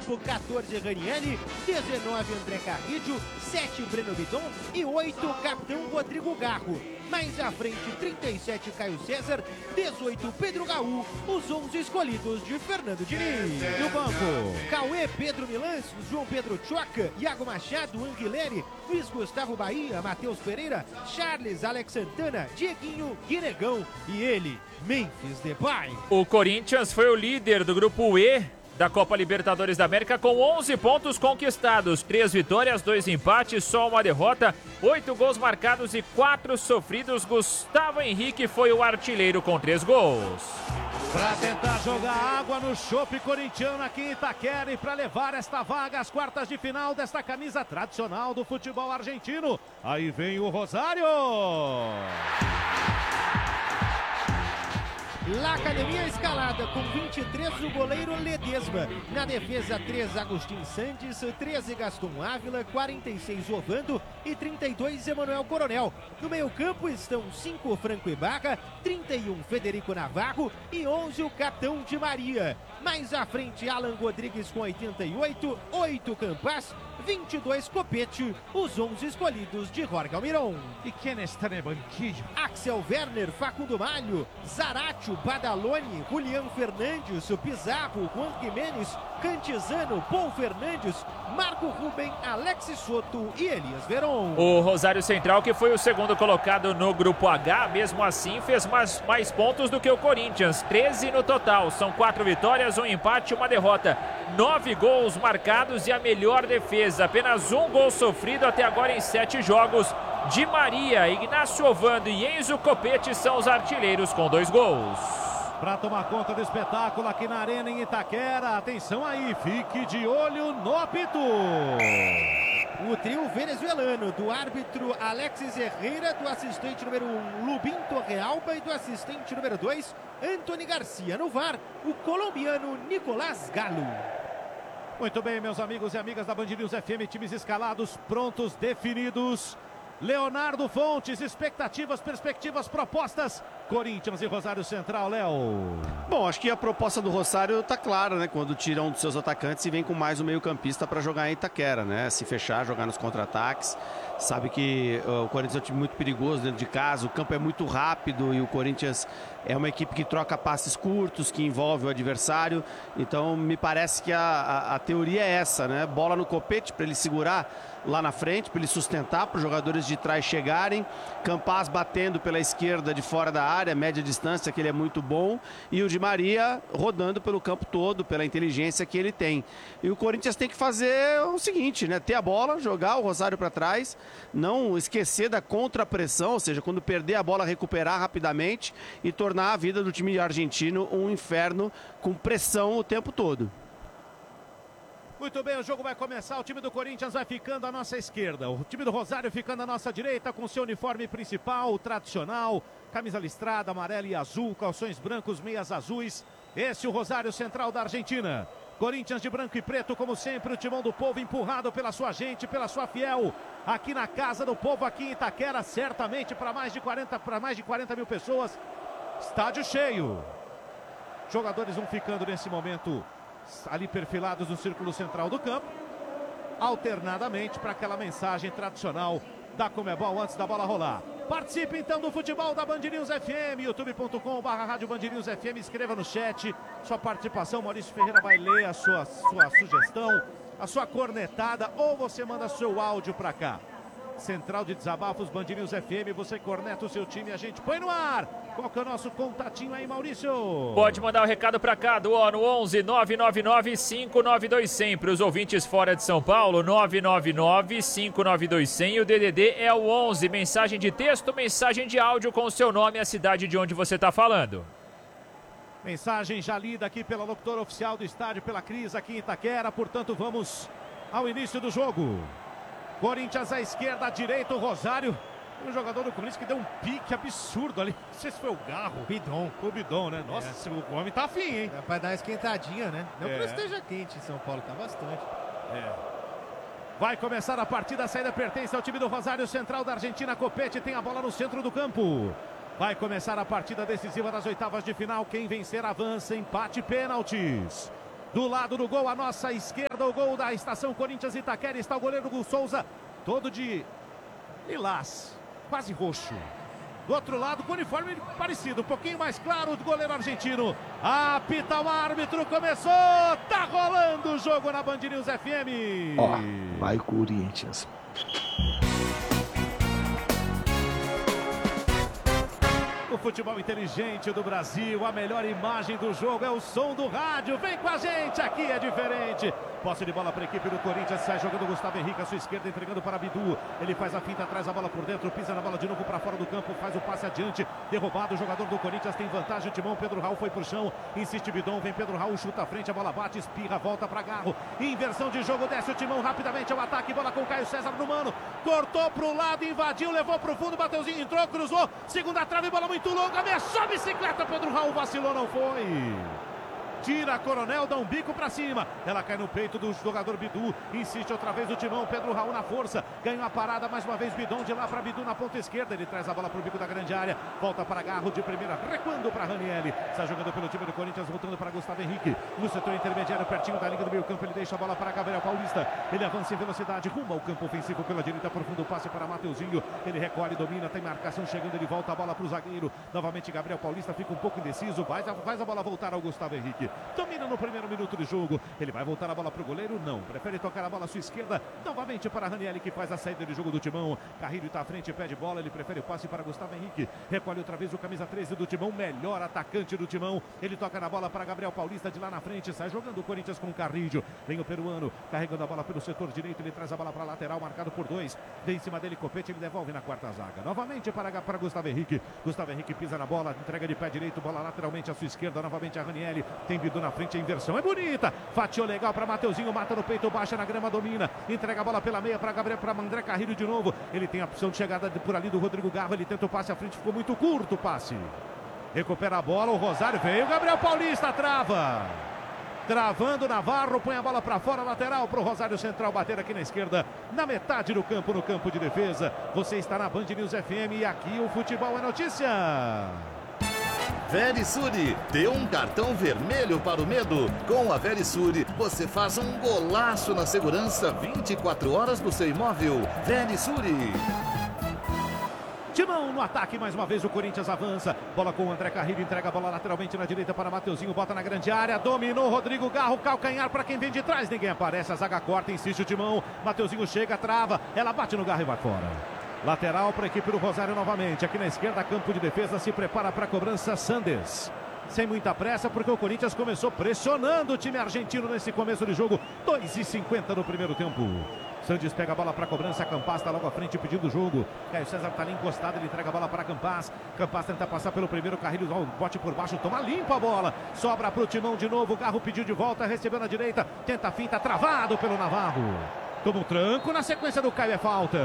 campo, 14 Ranieri, 19 André Carrillo, 7 Breno Bidon e 8 capitão Rodrigo Garro. Mais à frente, 37 Caio César, 18 Pedro Gaú, os 11 escolhidos de Fernando Diniz. No banco, Cauê, Pedro Milans, João Pedro Choca, Iago Machado, Anguilere, Luiz Gustavo Bahia, Matheus Pereira, Charles, Alex Santana, Dieguinho, Guinegão e ele, Memphis Depay. O Corinthians foi o líder do grupo E da Copa Libertadores da América com 11 pontos conquistados, 3 vitórias, 2 empates, só uma derrota, 8 gols marcados e 4 sofridos. Gustavo Henrique foi o artilheiro com 3 gols. Para tentar jogar água no chope corintiano aqui em Itaquera e para levar esta vaga às quartas de final desta camisa tradicional do futebol argentino. Aí vem o Rosário. La Academia escalada com 23 o goleiro Ledesma. Na defesa 3 Agustin Santos, 13 Gaston Ávila, 46 Ovando e 32 Emanuel Coronel. No meio campo estão 5 Franco Ibarra, 31 Federico Navarro e 11 o capitão Di Maria. Mais à frente Alan Rodrigues com 88, 8 Campas, 22 Copete, os 11 escolhidos de Jorge Almiron. E quem está no banquillo? Axel Werner, Facundo Malho, Zaratio, Badaloni, Julián Fernandes, Pizarro, Juan Jiménez, Cantizano, Paul Fernandes, Marco Ruben, Alexis Soto e Elias Veron. O Rosário Central, que foi o segundo colocado no grupo H, mesmo assim fez mais pontos do que o Corinthians, 13 no total, são 4 vitórias, 1 empate e 1 derrota, 9 gols marcados e a melhor defesa, apenas 1 gol sofrido até agora em 7 jogos. Di Maria, Ignacio Ovando e Enzo Copete são os artilheiros com 2 gols. Para tomar conta do espetáculo aqui na Arena em Itaquera, atenção aí, fique de olho no apito. O trio venezuelano do árbitro Alexis Herrera, do assistente número 1 Lubin Torrealba e do assistente número 2 Antony Garcia. No VAR, o colombiano Nicolás Galo. Muito bem, meus amigos e amigas da Band News FM, times escalados, prontos, definidos. Leonardo Fontes, expectativas, perspectivas, propostas. Corinthians e Rosário Central, Léo. Bom, acho que a proposta do Rosário tá clara, né? Quando tira um dos seus atacantes e vem com mais um meio-campista para jogar em Itaquera, né? Se fechar, jogar nos contra-ataques. Sabe que o Corinthians é um time muito perigoso dentro de casa, o campo é muito rápido e o Corinthians é uma equipe que troca passes curtos, que envolve o adversário. Então, me parece que a teoria é essa, né? Bola no Copete para ele segurar lá na frente, para ele sustentar, para os jogadores de trás chegarem. Campas batendo pela esquerda de fora da área, média distância, que ele é muito bom. E o Di Maria rodando pelo campo todo, pela inteligência que ele tem. E o Corinthians tem que fazer o seguinte, né? Ter a bola, jogar o Rosário para trás, não esquecer da contrapressão, ou seja, quando perder a bola, recuperar rapidamente e tornar a vida do time argentino um inferno com pressão o tempo todo. Muito bem, o jogo vai começar, o time do Corinthians vai ficando à nossa esquerda, o time do Rosário ficando à nossa direita com seu uniforme principal, o tradicional, camisa listrada, amarela e azul, calções brancos, meias azuis. Esse é o Rosário Central da Argentina. Corinthians de branco e preto, como sempre, o timão do povo empurrado pela sua gente, pela sua fiel, aqui na casa do povo, aqui em Itaquera, certamente para mais de 40 mil pessoas. Estádio cheio. Jogadores vão ficando nesse momento ali perfilados no círculo central do campo, alternadamente para aquela mensagem tradicional da Conmebol antes da bola rolar. Participe então do futebol da Band News FM, youtube.com/rádio Band News FM, escreva no chat sua participação, Maurício Ferreira vai ler a sua sugestão, a sua cornetada, ou você manda seu áudio para cá. Central de Desabafos, Band News FM, você corneta o seu time e a gente põe no ar. Qual que é o nosso contatinho aí, Maurício? Pode mandar o recado pra cá, no 11 999 592 100. Para os ouvintes fora de São Paulo, 999 592 100. E o DDD é o 11. Mensagem de texto, mensagem de áudio com o seu nome e a cidade de onde você está falando. Mensagem já lida aqui pela locutora oficial do estádio, pela Cris, aqui em Itaquera. Portanto, vamos ao início do jogo. Corinthians à esquerda, à direita, o Rosário. Um jogador do Corinthians que deu um pique absurdo ali. Não sei se foi o Garro. O Bidon, né? Nossa, o homem tá afim, hein? É pra dar uma esquentadinha, né? Não que não esteja quente em São Paulo, tá bastante. Vai começar a partida, a saída pertence ao time do Rosário Central da Argentina. Copete tem a bola no centro do campo. Vai começar a partida decisiva das oitavas de final. Quem vencer avança, empate, pênaltis. Do lado do gol, à nossa esquerda, o gol da Estação Corinthians Itaquera. Está o goleiro Gus Souza, todo de lilás, quase roxo. Do outro lado, com uniforme parecido, um pouquinho mais claro, do goleiro argentino. Apita o árbitro, começou, tá rolando o jogo na Band News FM. Ó, vai Corinthians. O futebol inteligente do Brasil, a melhor imagem do jogo é o som do rádio. Vem com a gente, aqui é diferente. Posse de bola para a equipe do Corinthians, sai jogando o Gustavo Henrique à sua esquerda, entregando para Bidu. Ele faz a finta, traz a bola por dentro, pisa na bola de novo para fora do campo, faz o passe adiante. Derrubado, o jogador do Corinthians tem vantagem. O Timão, Pedro Raul foi pro chão, insiste Bidon, vem Pedro Raul, chuta à frente, a bola bate, espirra, volta para Garro. Inversão de jogo, desce o Timão rapidamente ao ataque, bola com o Caio César no mano. Cortou pro lado, invadiu, levou pro fundo, Mateuzinho entrou, cruzou, segunda trave, bola muito longa, ameaçou a bicicleta, Pedro Raul vacilou, não foi. Tira a Coronel, dá um bico pra cima. Ela cai no peito do jogador Bidu. Insiste outra vez o Timão. Pedro Raul na força. Ganhou a parada mais uma vez. Bidon de lá pra Bidu na ponta esquerda. Ele traz a bola pro bico da grande área. Volta para Garro de primeira. Recuando para Ranieri. Está jogando pelo time do Corinthians. Voltando para Gustavo Henrique. No setor intermediário, pertinho da linha do meio campo. Ele deixa a bola para Gabriel Paulista. Ele avança em velocidade. Rumo ao campo ofensivo pela direita. Profundo passe para Mateuzinho. Ele recolhe, domina. Tem marcação chegando. Ele volta a bola pro zagueiro. Novamente Gabriel Paulista fica um pouco indeciso. Faz a bola voltar ao Gustavo Henrique. Domina no primeiro minuto de jogo. Ele vai voltar a bola para o goleiro? Não. Prefere tocar a bola à sua esquerda. Novamente para Ranieri, que faz a saída de jogo do Timão. Carrilho está à frente, pede bola. Ele prefere o passe para Gustavo Henrique. Recolhe outra vez o camisa 13 do Timão. Melhor atacante do Timão. Ele toca na bola para Gabriel Paulista de lá na frente. Sai jogando o Corinthians com o Carrilho. Vem o peruano. Carregando a bola pelo setor direito. Ele traz a bola para a lateral, marcado por 2. Vem em cima dele, Copete. Ele devolve na quarta zaga. Novamente para Gustavo Henrique. Gustavo Henrique pisa na bola. Entrega de pé direito. Bola lateralmente à sua esquerda. Novamente a Ranieri. Tem Bidu na frente. A inversão é bonita, fatiou legal para Mateuzinho, mata no peito, baixa na grama, domina, entrega a bola pela meia para Gabriel, para André Carrilho de novo. Ele tem a opção de chegada por ali do Rodrigo Garro. Ele tenta o passe à frente, ficou muito curto o passe. Recupera a bola, o Rosário veio, Gabriel Paulista trava. Travando Navarro, põe a bola para fora, lateral para o Rosário Central bater aqui na esquerda, na metade do campo, no campo de defesa. Você está na Band News FM e aqui o futebol é notícia. Verisure, dê um cartão vermelho para o medo. Com a Verisure, você faz um golaço na segurança 24 horas do seu imóvel. Verisure. Timão no ataque, mais uma vez o Corinthians avança. Bola com o André Carrilho, entrega a bola lateralmente na direita para Mateuzinho, bota na grande área, dominou Rodrigo Garro, calcanhar para quem vem de trás, ninguém aparece, a zaga corta, insiste o Timão. Mateuzinho chega, trava, ela bate no Garro e vai fora. Lateral para a equipe do Rosário novamente. Aqui na esquerda, campo de defesa, se prepara para a cobrança Sandes. Sem muita pressa, porque o Corinthians começou pressionando o time argentino nesse começo de jogo. 2:50 no primeiro tempo. Sandes pega a bola para a cobrança, Campas está logo à frente pedindo o jogo. Caio César está ali encostado, ele entrega a bola para Campas. Campas tenta passar pelo primeiro, Carrilho, bote por baixo, toma limpo a bola. Sobra para o Timão de novo, o Garro pediu de volta, recebeu na direita, tenta a finta, travado pelo Navarro. Toma um tranco, na sequência do Caio é falta.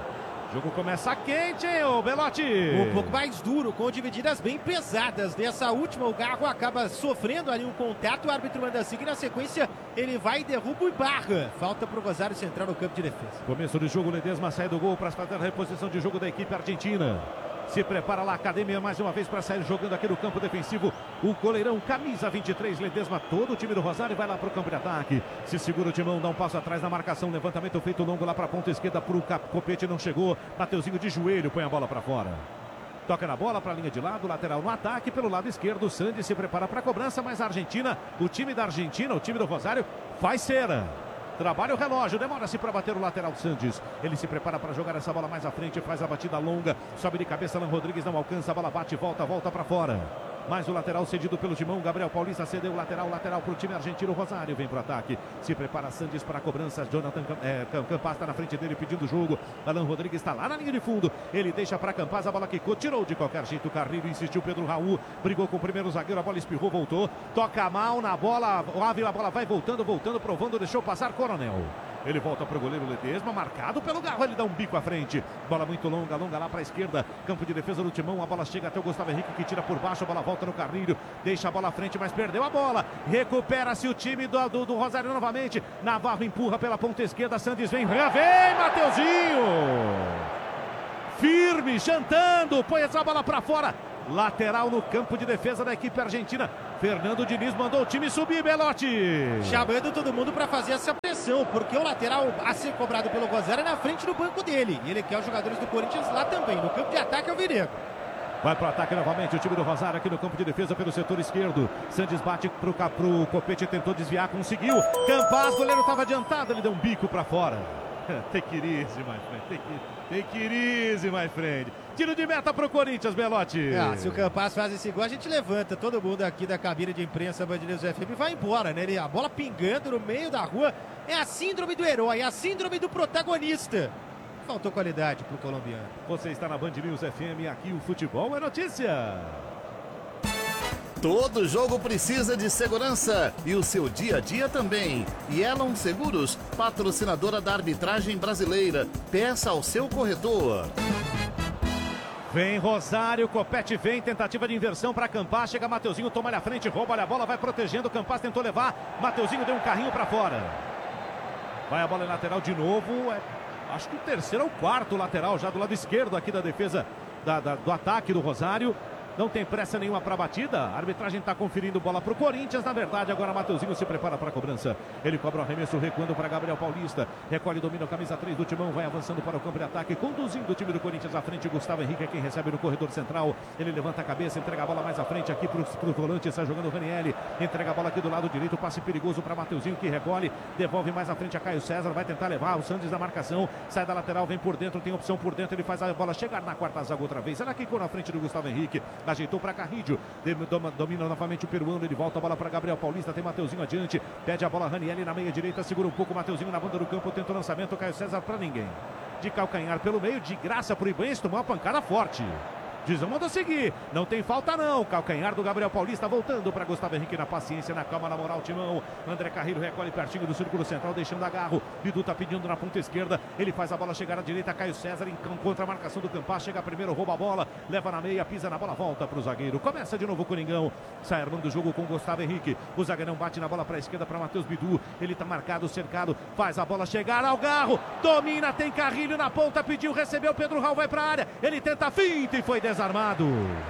O jogo começa quente, hein, ô Belotti? Um pouco mais duro, com divididas bem pesadas. Nessa última, o Garro acaba sofrendo ali um contato, o árbitro manda seguir. Na sequência, ele vai, derruba e barra. Falta para o Rosário Central no campo de defesa. Começo do jogo, Ledesma sai do gol para fazer a reposição de jogo da equipe argentina. Se prepara lá a Academia mais uma vez para sair jogando aqui no campo defensivo. O goleirão, camisa 23, Ledesma, todo o time do Rosário vai lá para o campo de ataque. Se segura o Timão, dá um passo atrás na marcação. Levantamento feito longo lá para a ponta esquerda para o Copete, não chegou. Mateuzinho de joelho, põe a bola para fora. Toca na bola para a linha de lado, lateral no ataque. Pelo lado esquerdo, o Sandy se prepara para a cobrança, mas a Argentina, o time da Argentina, o time do Rosário, faz cera. Trabalha o relógio, demora-se para bater o lateral Sandes. Ele se prepara para jogar essa bola mais à frente, faz a batida longa, sobe de cabeça, Alan Rodrigues não alcança, a bola bate, volta para fora. Mais o lateral cedido pelo Timão, Gabriel Paulista cedeu o lateral para o time argentino, Rosário vem para o ataque. Se prepara Sandes para a cobrança, Jonathan Campas está na frente dele pedindo o jogo. Alan Rodrigues está lá na linha de fundo, ele deixa para Campas, a bola quicou, tirou de qualquer jeito o Carrilho, insistiu Pedro Raul, brigou com o primeiro zagueiro, a bola espirrou, voltou, toca mal na bola, o Ávila, a bola vai voltando, provando, deixou passar Coronel. Ele volta para o goleiro Ledesma, marcado pelo Garro, ele dá um bico à frente. Bola muito longa lá para a esquerda. Campo de defesa do Timão, a bola chega até o Gustavo Henrique, que tira por baixo, a bola volta no Carrilho. Deixa a bola à frente, mas perdeu a bola. Recupera-se o time do Rosário novamente. Navarro empurra pela ponta esquerda, Sandes vem, Mateuzinho! Firme, jantando, põe essa bola para fora. Lateral no campo de defesa da equipe argentina. Fernando Diniz mandou o time subir, Belotti. Chamando todo mundo para fazer essa pressão, porque o lateral a ser cobrado pelo Rosário é na frente do banco dele. E ele quer os jogadores do Corinthians lá também. No campo de ataque é o Vinego. Vai pro ataque novamente o time do Rosário aqui no campo de defesa pelo setor esquerdo. Sandes bate pro Copete, tentou desviar, conseguiu. Campas, goleiro estava adiantado, ele deu um bico para fora. Take it easy, my friend. Take it easy, my friend. Tiro de meta pro Corinthians, Belotti. Se o Campas faz esse gol, a gente levanta. Todo mundo aqui da cabine de imprensa Band News FM vai embora, né? A bola pingando no meio da rua. É a síndrome do herói, é a síndrome do protagonista. Faltou qualidade pro colombiano. Você está na Band News FM, aqui o futebol é notícia. Todo jogo precisa de segurança e o seu dia a dia também. E Elon Seguros, patrocinadora da arbitragem brasileira. Peça ao seu corretor. Vem Rosário, Copete vem, tentativa de inversão para Campas, chega Mateuzinho, toma-lhe a frente, rouba-lhe a bola, vai protegendo, Campas tentou levar, Mateuzinho deu um carrinho para fora. Vai a bola em lateral de novo, acho que o terceiro ou quarto lateral já do lado esquerdo aqui da defesa do ataque do Rosário. Não tem pressa nenhuma para a batida. A arbitragem está conferindo bola para o Corinthians. Na verdade, agora Mateuzinho se prepara para a cobrança. Ele cobra o arremesso, recuando para Gabriel Paulista. Recolhe, domina a camisa 3 do Timão. Vai avançando para o campo de ataque, conduzindo o time do Corinthians à frente. Gustavo Henrique é quem recebe no corredor central. Ele levanta a cabeça, entrega a bola mais à frente aqui para o volante. Está jogando o Ranieri. Entrega a bola aqui do lado direito. Passe perigoso para Mateuzinho, que recolhe. Devolve mais à frente a Caio César. Vai tentar levar o Sandes da marcação. Sai da lateral, vem por dentro. Tem opção por dentro. Ele faz a bola chegar na quarta zaga outra vez. Ela quicou na frente do Gustavo Henrique. Ajeitou para Carrídio. Domina novamente o peruano, ele volta a bola para Gabriel Paulista, tem Mateuzinho adiante, pede a bola Ranieri na meia direita, segura um pouco o Mateuzinho na banda do campo, tenta o lançamento, Caio César para ninguém. De calcanhar pelo meio, de graça para o Ibanez, tomou uma pancada forte. Dizão manda seguir, não tem falta não. Calcanhar do Gabriel Paulista, voltando para Gustavo Henrique na paciência, na calma, na moral, Timão. André Carrilho recolhe pertinho do círculo central, deixando agarro. Bidu tá pedindo na ponta esquerda, ele faz a bola chegar à direita, Caio César encontra a marcação do Campas, chega primeiro, rouba a bola, leva na meia, pisa na bola, volta para o zagueiro. Começa de novo o Coringão, sai armando o jogo com Gustavo Henrique. O zagueirão bate na bola para a esquerda para Matheus Bidu, ele tá marcado, cercado, faz a bola chegar ao Garro, domina, tem Carrilho na ponta, pediu, recebeu, Pedro Raul vai para a área, ele tenta a finta e foi desarmado.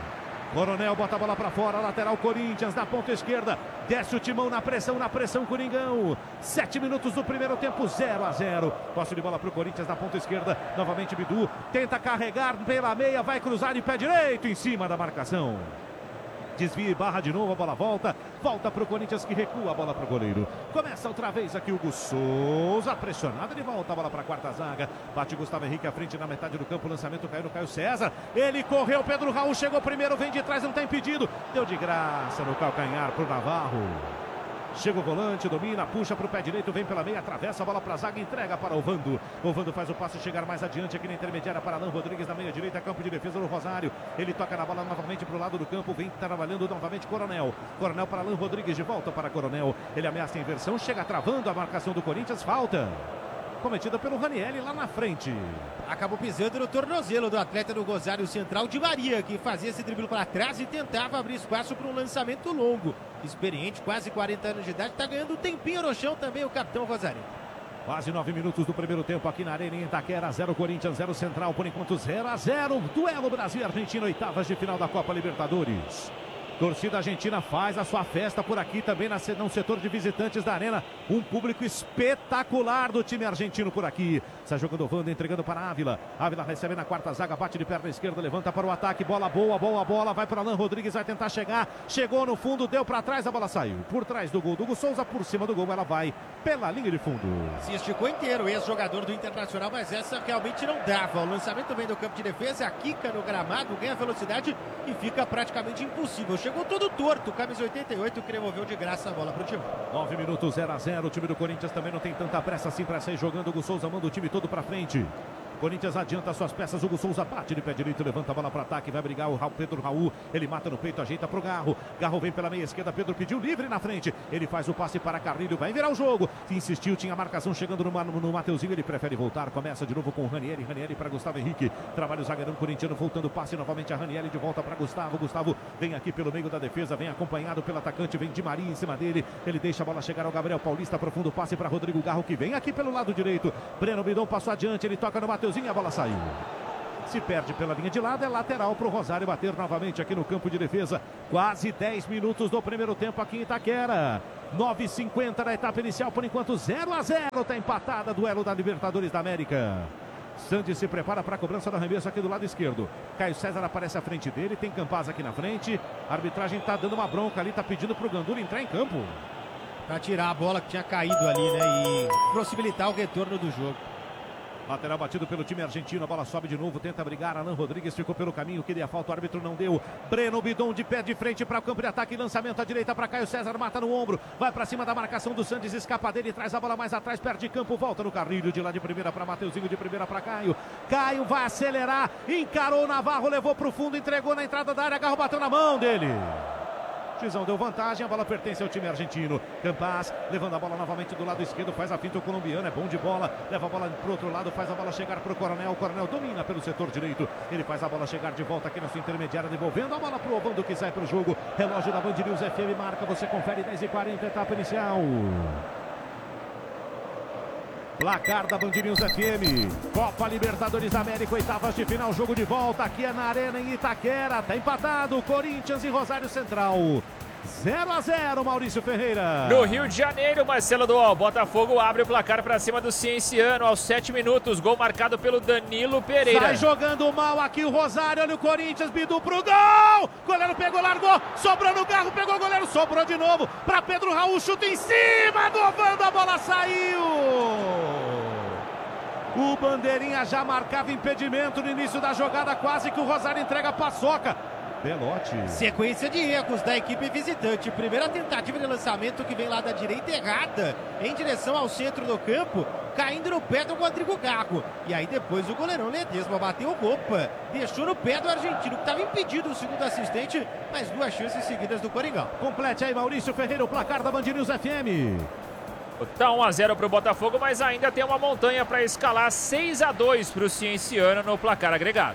Coronel bota a bola para fora, lateral Corinthians na ponta esquerda, desce o Timão na pressão Coringão. 7 minutos do primeiro tempo, 0-0. Posse de bola para o Corinthians na ponta esquerda, novamente Bidu, tenta carregar pela meia, vai cruzar de pé direito em cima da marcação. Desvia e barra de novo, a bola volta para o Corinthians que recua a bola para o goleiro. Começa outra vez aqui o Hugo Souza, pressionado, ele volta a bola para a quarta zaga. Bate Gustavo Henrique à frente na metade do campo, o lançamento caiu no Caio César. Ele correu, Pedro Raul chegou primeiro, vem de trás, não está impedido. Deu de graça no calcanhar para o Navarro. Chega o volante, domina, puxa para o pé direito, vem pela meia, atravessa a bola para a zaga, entrega para o Vando. O Vando faz o passe chegar mais adiante aqui na intermediária para Alan Rodrigues na meia direita, campo de defesa do Rosário. Ele toca na bola novamente para o lado do campo, vem trabalhando novamente Coronel. Coronel para Alan Rodrigues, de volta para Coronel. Ele ameaça a inversão, chega travando a marcação do Corinthians, falta cometida pelo Ranieri lá na frente. Acabou pisando no tornozelo do atleta do Rosário Central, de Maria, que fazia esse drible para trás e tentava abrir espaço para um lançamento longo. Experiente, quase 40 anos de idade, está ganhando um tempinho no chão também o capitão Rosário. Quase 9 minutos do primeiro tempo aqui na Arena em Itaquera, 0 Corinthians, 0 Central, por enquanto 0-0. Duelo Brasil e Argentina, oitavas de final da Copa Libertadores. Torcida argentina faz a sua festa por aqui também no setor de visitantes da Arena. Um público espetacular do time argentino por aqui. Está jogando o Vando, entregando para Ávila. Ávila recebe na quarta zaga, bate de perna esquerda, levanta para o ataque. Bola boa, bola. Vai para Alan Rodrigues, vai tentar chegar. Chegou no fundo, deu para trás, a bola saiu. Por trás do gol do Hugo Souza, por cima do gol, ela vai pela linha de fundo. Se esticou inteiro, ex-jogador do Internacional, mas essa realmente não dava. O lançamento vem do campo de defesa, a quica no gramado, ganha velocidade e fica praticamente impossível. Chegou todo torto, camisa 88, que devolveu de graça a bola para o time. 9 minutos, 0-0. O time do Corinthians também não tem tanta pressa assim para sair jogando. O Hugo Souza manda o time todo para frente. Corinthians adianta suas peças, Hugo Souza bate de pé direito, levanta a bola para ataque, vai brigar o Pedro Raul, ele mata no peito, ajeita pro Garro, Garro vem pela meia esquerda, Pedro pediu livre na frente, ele faz o passe para Carrilho, vai virar o jogo, insistiu, tinha marcação chegando no Mateuzinho, ele prefere voltar, começa de novo com o Ranieri para Gustavo Henrique, trabalha o zagueirão corintiano, voltando o passe novamente a Ranieri, de volta para Gustavo vem aqui pelo meio da defesa, vem acompanhado pelo atacante, vem de Maria em cima dele, ele deixa a bola chegar ao Gabriel Paulista, profundo passe para Rodrigo Garro, que vem aqui pelo lado direito, Breno Bidon passou adiante, ele toca no Mateuzinho, a bola saiu. Se perde pela linha de lado, é lateral para o Rosário bater novamente aqui no campo de defesa. Quase 10 minutos do primeiro tempo aqui em Itaquera. 9h50 da etapa inicial, por enquanto 0-0. Está empatada, duelo da Libertadores da América. Sandy se prepara para a cobrança do arremesso aqui do lado esquerdo. Caio César aparece à frente dele, tem Campaz aqui na frente. A arbitragem está dando uma bronca ali, está pedindo para o Gandula entrar em campo. Para tirar a bola que tinha caído ali, né? E possibilitar o retorno do jogo. Lateral batido pelo time argentino, a bola sobe de novo, tenta brigar, Alan Rodrigues ficou pelo caminho, queria falta, o árbitro não deu. Breno Bidon de pé de frente para o campo de ataque, lançamento à direita para Caio César, mata no ombro, vai para cima da marcação do Santos, escapa dele, traz a bola mais atrás, perde campo, volta no Carrilho, de lá de primeira para Mateuzinho, de primeira para Caio. Caio vai acelerar, encarou Navarro, levou para o fundo, entregou na entrada da área, Garro bateu na mão dele. Tizão deu vantagem, a bola pertence ao time argentino. Campaz levando a bola novamente do lado esquerdo, faz a finta o colombiano, é bom de bola, leva a bola para o outro lado, faz a bola chegar para o Coronel domina pelo setor direito, ele faz a bola chegar de volta aqui na sua intermediária, devolvendo a bola para o Ovando que sai para o jogo. Relógio da Band News FM marca, você confere 10h40, etapa inicial. Placar da Band News FM, Copa Libertadores da América, oitavas de final, jogo de volta, aqui é na Arena em Itaquera, tá empatado, Corinthians e Rosário Central, 0-0, Maurício Ferreira. No Rio de Janeiro, Marcelo Dual, Botafogo abre o placar para cima do Cienciano aos 7 minutos, gol marcado pelo Danilo Pereira. Sai jogando mal aqui o Rosário, olha o Corinthians, Bidu pro gol, goleiro pegou, largou, sobrou no Garro, pegou o goleiro, sobrou de novo, para Pedro Raul, chuta em cima do Ovando, a bola saiu. O Bandeirinha já marcava impedimento no início da jogada, quase que o Rosário entrega a paçoca. Belotti. Sequência de erros da equipe visitante. Primeira tentativa de lançamento que vem lá da direita errada, em direção ao centro do campo, caindo no pé do Rodrigo Garro. E aí depois o goleirão Ledesma bateu, opa, deixou no pé do argentino, que estava impedido, o segundo assistente, mas 2 chances seguidas do Coringão. Complete aí, Maurício Ferreira, o placar da Band News FM. Tá 1-0 para o Botafogo, mas ainda tem uma montanha para escalar, 6-2 para o Cienciano no placar agregado.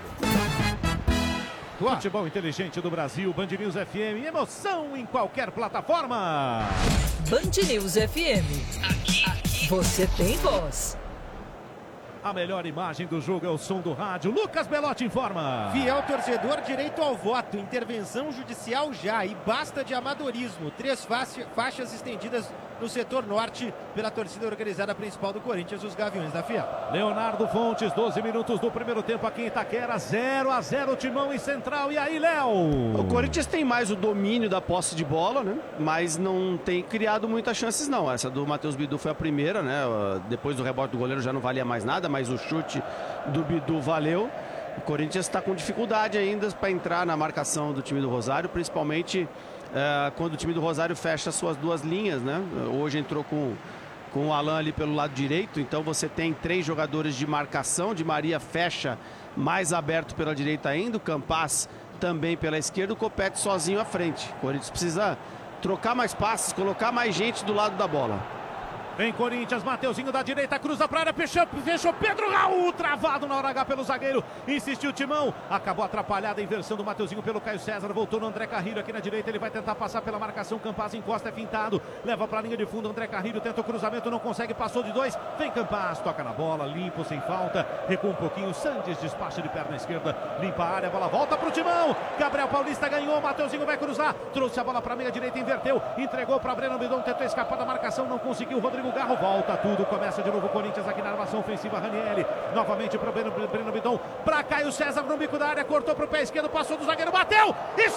Futebol inteligente do Brasil, Band News FM, emoção em qualquer plataforma. Band News FM, aqui você tem voz. A melhor imagem do jogo é o som do rádio. Lucas Belotti informa. Fiel torcedor, direito ao voto. Intervenção judicial já. E basta de amadorismo. 3 faixas estendidas no setor norte pela torcida organizada principal do Corinthians, os Gaviões da Fiel. Leonardo Fontes, 12 minutos do primeiro tempo aqui em Itaquera. 0-0, Timão e Central. E aí, Léo? O Corinthians tem mais o domínio da posse de bola, né? Mas não tem criado muitas chances, não. Essa do Matheus Bidu foi a primeira, né? Depois do rebote do goleiro já não valia mais nada, mas o chute do Bidu valeu. O Corinthians está com dificuldade ainda para entrar na marcação do time do Rosário, principalmente quando o time do Rosário fecha suas 2 linhas, né? Hoje entrou com o Alan ali pelo lado direito, então você tem 3 jogadores de marcação. Di Maria fecha mais aberto pela direita ainda, o Campaz também pela esquerda, o Copete sozinho à frente. O Corinthians precisa trocar mais passes, colocar mais gente do lado da bola. Vem Corinthians, Mateuzinho da direita, cruza para a área, fechou Pedro Raul, travado na hora H pelo zagueiro, insistiu o Timão, acabou atrapalhada a inversão do Mateuzinho pelo Caio César, voltou no André Carrilho aqui na direita, ele vai tentar passar pela marcação, Campaz encosta, é fintado, leva para a linha de fundo, André Carrilho tenta o cruzamento, não consegue, passou de 2, vem Campaz, toca na bola, limpo, sem falta, recua um pouquinho, Sandes despacha de perna esquerda, limpa a área, a bola volta para o Timão, Gabriel Paulista ganhou, Mateuzinho vai cruzar, trouxe a bola para a meia direita, inverteu, entregou para Breno Bidon, tentou escapar da marcação, não conseguiu, Rodrigo Garro volta tudo, começa de novo o Corinthians aqui na armação ofensiva, Ranieri, novamente para o Breno Bidon, para Caio César no bico da área, cortou para o pé esquerdo, passou do zagueiro, bateu,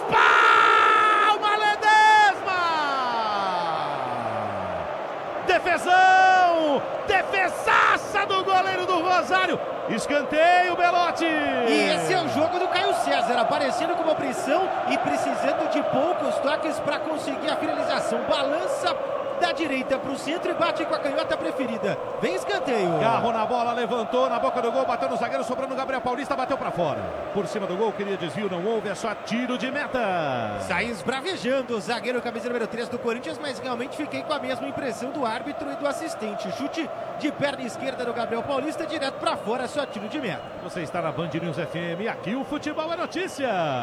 espalma Ledesma! Defesão! Defesaça do goleiro do Rosário! Escanteio, Belotti! E esse é o jogo do Caio César, aparecendo com uma pressão e precisando de poucos toques para conseguir a finalização. Balança da direita para o centro e bate com a canhota preferida. Vem escanteio. Garro na bola, levantou na boca do gol, bateu no zagueiro, sobrando o Gabriel Paulista, bateu para fora. Por cima do gol, queria desvio, não houve, é só tiro de meta. Sai esbravejando o zagueiro, camisa número 3 do Corinthians, mas realmente fiquei com a mesma impressão do árbitro e do assistente. Chute de perna esquerda do Gabriel Paulista, direto para fora, só tiro de meta. Você está na Band News FM, aqui o futebol é notícia.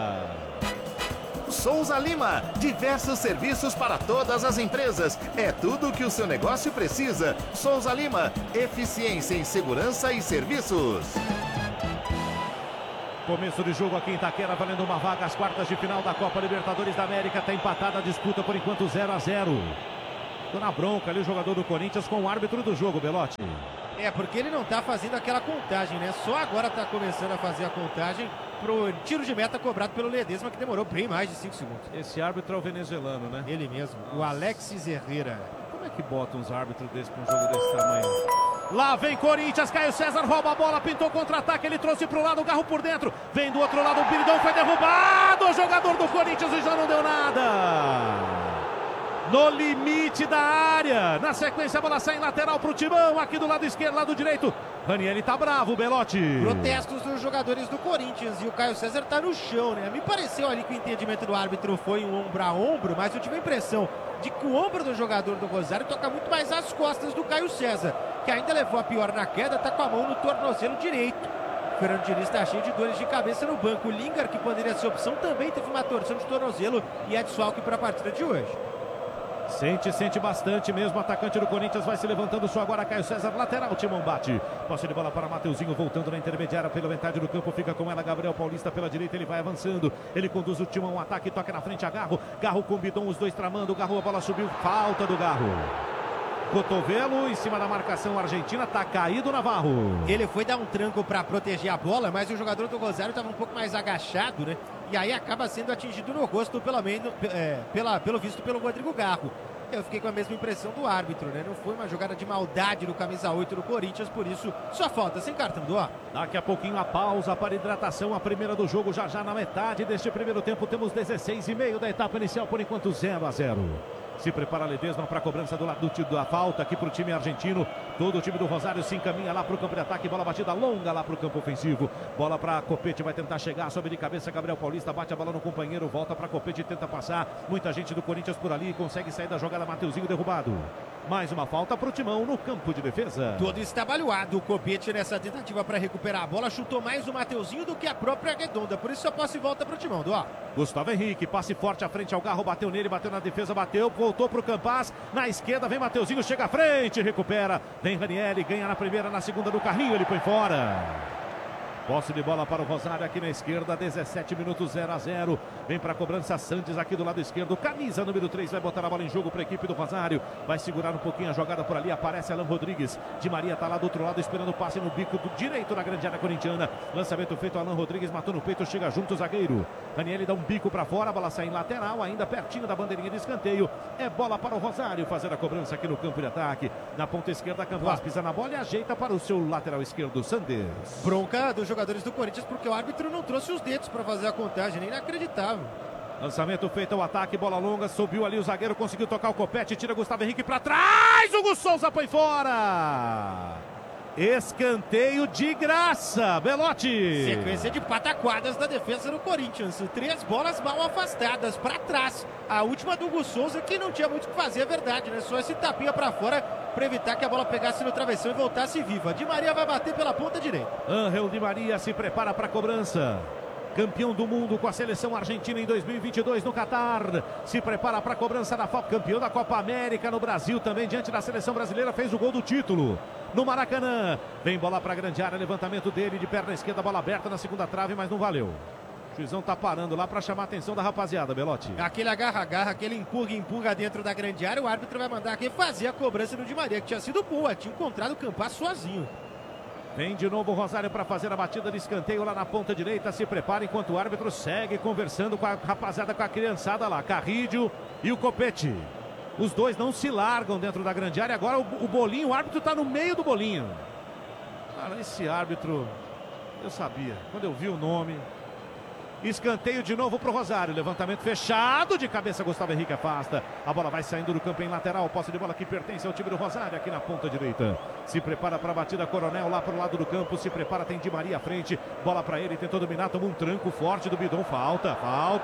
Souza Lima, diversos serviços para todas as empresas. É tudo o que o seu negócio precisa. Souza Lima, eficiência em segurança e serviços. Começo de jogo aqui em Itaquera, valendo uma vaga às quartas de final da Copa Libertadores da América. Está empatada a disputa por enquanto 0-0. Tô na bronca ali o jogador do Corinthians com o árbitro do jogo, Belotti. É, porque ele não tá fazendo aquela contagem, né? Só agora tá começando a fazer a contagem pro tiro de meta cobrado pelo Ledesma, que demorou bem mais de 5 segundos. Esse árbitro é o venezuelano, né? Ele mesmo, o Alexis Herrera. Como é que bota uns árbitros desse pra um jogo desse tamanho? Lá vem Corinthians, Caio César rouba a bola, pintou contra-ataque, ele trouxe pro lado, o Garro por dentro. Vem do outro lado, o Piridão foi derrubado, o jogador do Corinthians e já não deu nada. No limite da área. Na sequência, a bola sai em lateral pro Timão. Aqui do lado esquerdo, lado direito. Ranieri tá bravo, Belotti. Protestos dos jogadores do Corinthians. E o Caio César tá no chão, né? Me pareceu ali que o entendimento do árbitro foi um ombro a ombro, mas eu tive a impressão de que o ombro do jogador do Rosário toca muito mais as costas do Caio César, que ainda levou a pior na queda, tá com a mão no tornozelo direito. O Fernando Diniz está cheio de dores de cabeça no banco. O Lingard, que poderia ser opção, também teve uma torção de tornozelo e é desfalque para a partida de hoje. Sente bastante mesmo. O atacante do Corinthians vai se levantando só agora. Caio César, lateral. Timão bate. Posse de bola para Mateuzinho, voltando na intermediária pela metade do campo. Fica com ela Gabriel Paulista pela direita. Ele vai avançando. Ele conduz o Timão. Um ataque, toca na frente a Garro. Garro com Bidon, os dois tramando. Garro, a bola subiu. Falta do Garro. Cotovelo em cima da marcação argentina. Tá caído o Navarro. Ele foi dar um tranco para proteger a bola, mas o jogador do Rosário estava um pouco mais agachado, né? E aí acaba sendo atingido no rosto, pelo visto, pelo Rodrigo Garro. Eu fiquei com a mesma impressão do árbitro, né? Não foi uma jogada de maldade do camisa 8 do Corinthians, por isso só falta sem cartão do ó. Daqui a pouquinho a pausa para hidratação, a primeira do jogo já na metade deste primeiro tempo. Temos 16,5 da etapa inicial, por enquanto 0-0. Se prepara a Ledesma para a cobrança do lado da falta aqui para o time argentino. Todo o time do Rosário se encaminha lá para o campo de ataque. Bola batida longa lá para o campo ofensivo. Bola para Copete, vai tentar chegar, sobe de cabeça Gabriel Paulista, bate a bola no companheiro, volta para Copete, tenta passar. Muita gente do Corinthians por ali, consegue sair da jogada. Mateuzinho derrubado. Mais uma falta para o Timão no campo de defesa. Todo estabalhoado o Copete nessa tentativa para recuperar a bola. Chutou mais o Mateuzinho do que a própria Redonda. Por isso só posse e volta para o Timão, do ó. Gustavo Henrique, passe forte à frente ao Garro, bateu nele, bateu na defesa, bateu, voltou para o Campas. Na esquerda vem Mateuzinho, chega à frente, recupera. Vem Ranieri, ganha na primeira, na segunda do carrinho, ele põe fora. Posse de bola para o Rosário aqui na esquerda, 17 minutos 0-0. Vem para a cobrança Santos aqui do lado esquerdo. Camisa número 3 vai botar a bola em jogo para a equipe do Rosário. Vai segurar um pouquinho a jogada por ali. Aparece Alan Rodrigues. Di Maria está lá do outro lado esperando o passe no bico do direito da grande área corintiana. Lançamento feito, Alan Rodrigues matou no peito, chega junto o zagueiro. Ranieri dá um bico para fora, a bola sai em lateral, ainda pertinho da bandeirinha de escanteio. É bola para o Rosário fazer a cobrança aqui no campo de ataque. Na ponta esquerda, Campos pisa na bola e ajeita para o seu lateral esquerdo, Sanders. Bronca do jogadores do Corinthians porque o árbitro não trouxe os dedos para fazer a contagem, inacreditável. Lançamento feito ao ataque, bola longa, subiu ali o zagueiro, conseguiu tocar o Copete, tira Gustavo Henrique para trás, Hugo Souza põe fora. Escanteio de graça, Belotti. Sequência de pataquadas da defesa do Corinthians. 3 bolas mal afastadas para trás. A última do Hugo Souza, que não tinha muito o que fazer, é verdade, né? Só esse tapinha para fora para evitar que a bola pegasse no travessão e voltasse viva. Di Maria vai bater pela ponta direita. Ángel Di Maria se prepara para a cobrança. Campeão do mundo com a seleção argentina em 2022 no Catar. Se prepara para a cobrança da FOP. Campeão da Copa América no Brasil também, diante da seleção brasileira, fez o gol do título no Maracanã. Vem bola para a grande área, levantamento dele de perna esquerda, bola aberta na segunda trave, mas não valeu. O juizão tá parando lá para chamar a atenção da rapaziada, Belotti. Aquele agarra-agarra, aquele empurra dentro da grande área. O árbitro vai mandar aqui fazer a cobrança do Di Maria, que tinha sido boa, tinha encontrado o Campas sozinho. Vem de novo o Rosário para fazer a batida de escanteio lá na ponta direita. Se prepara enquanto o árbitro segue conversando com a rapaziada, com a criançada lá. Carrídio e o Copete. Os dois não se largam dentro da grande área. Agora o bolinho, o árbitro está no meio do bolinho. Cara, esse árbitro, eu sabia. Quando eu vi o nome... Escanteio de novo para o Rosário. Levantamento fechado de cabeça. Gustavo Henrique afasta. A bola vai saindo do campo em lateral. Posse de bola que pertence ao time do Rosário aqui na ponta direita. Se prepara para a batida. Coronel lá para o lado do campo. Se prepara. Tem Di Maria à frente. Bola para ele. Tentou dominar. Tomou um tranco forte do Bidon. Falta.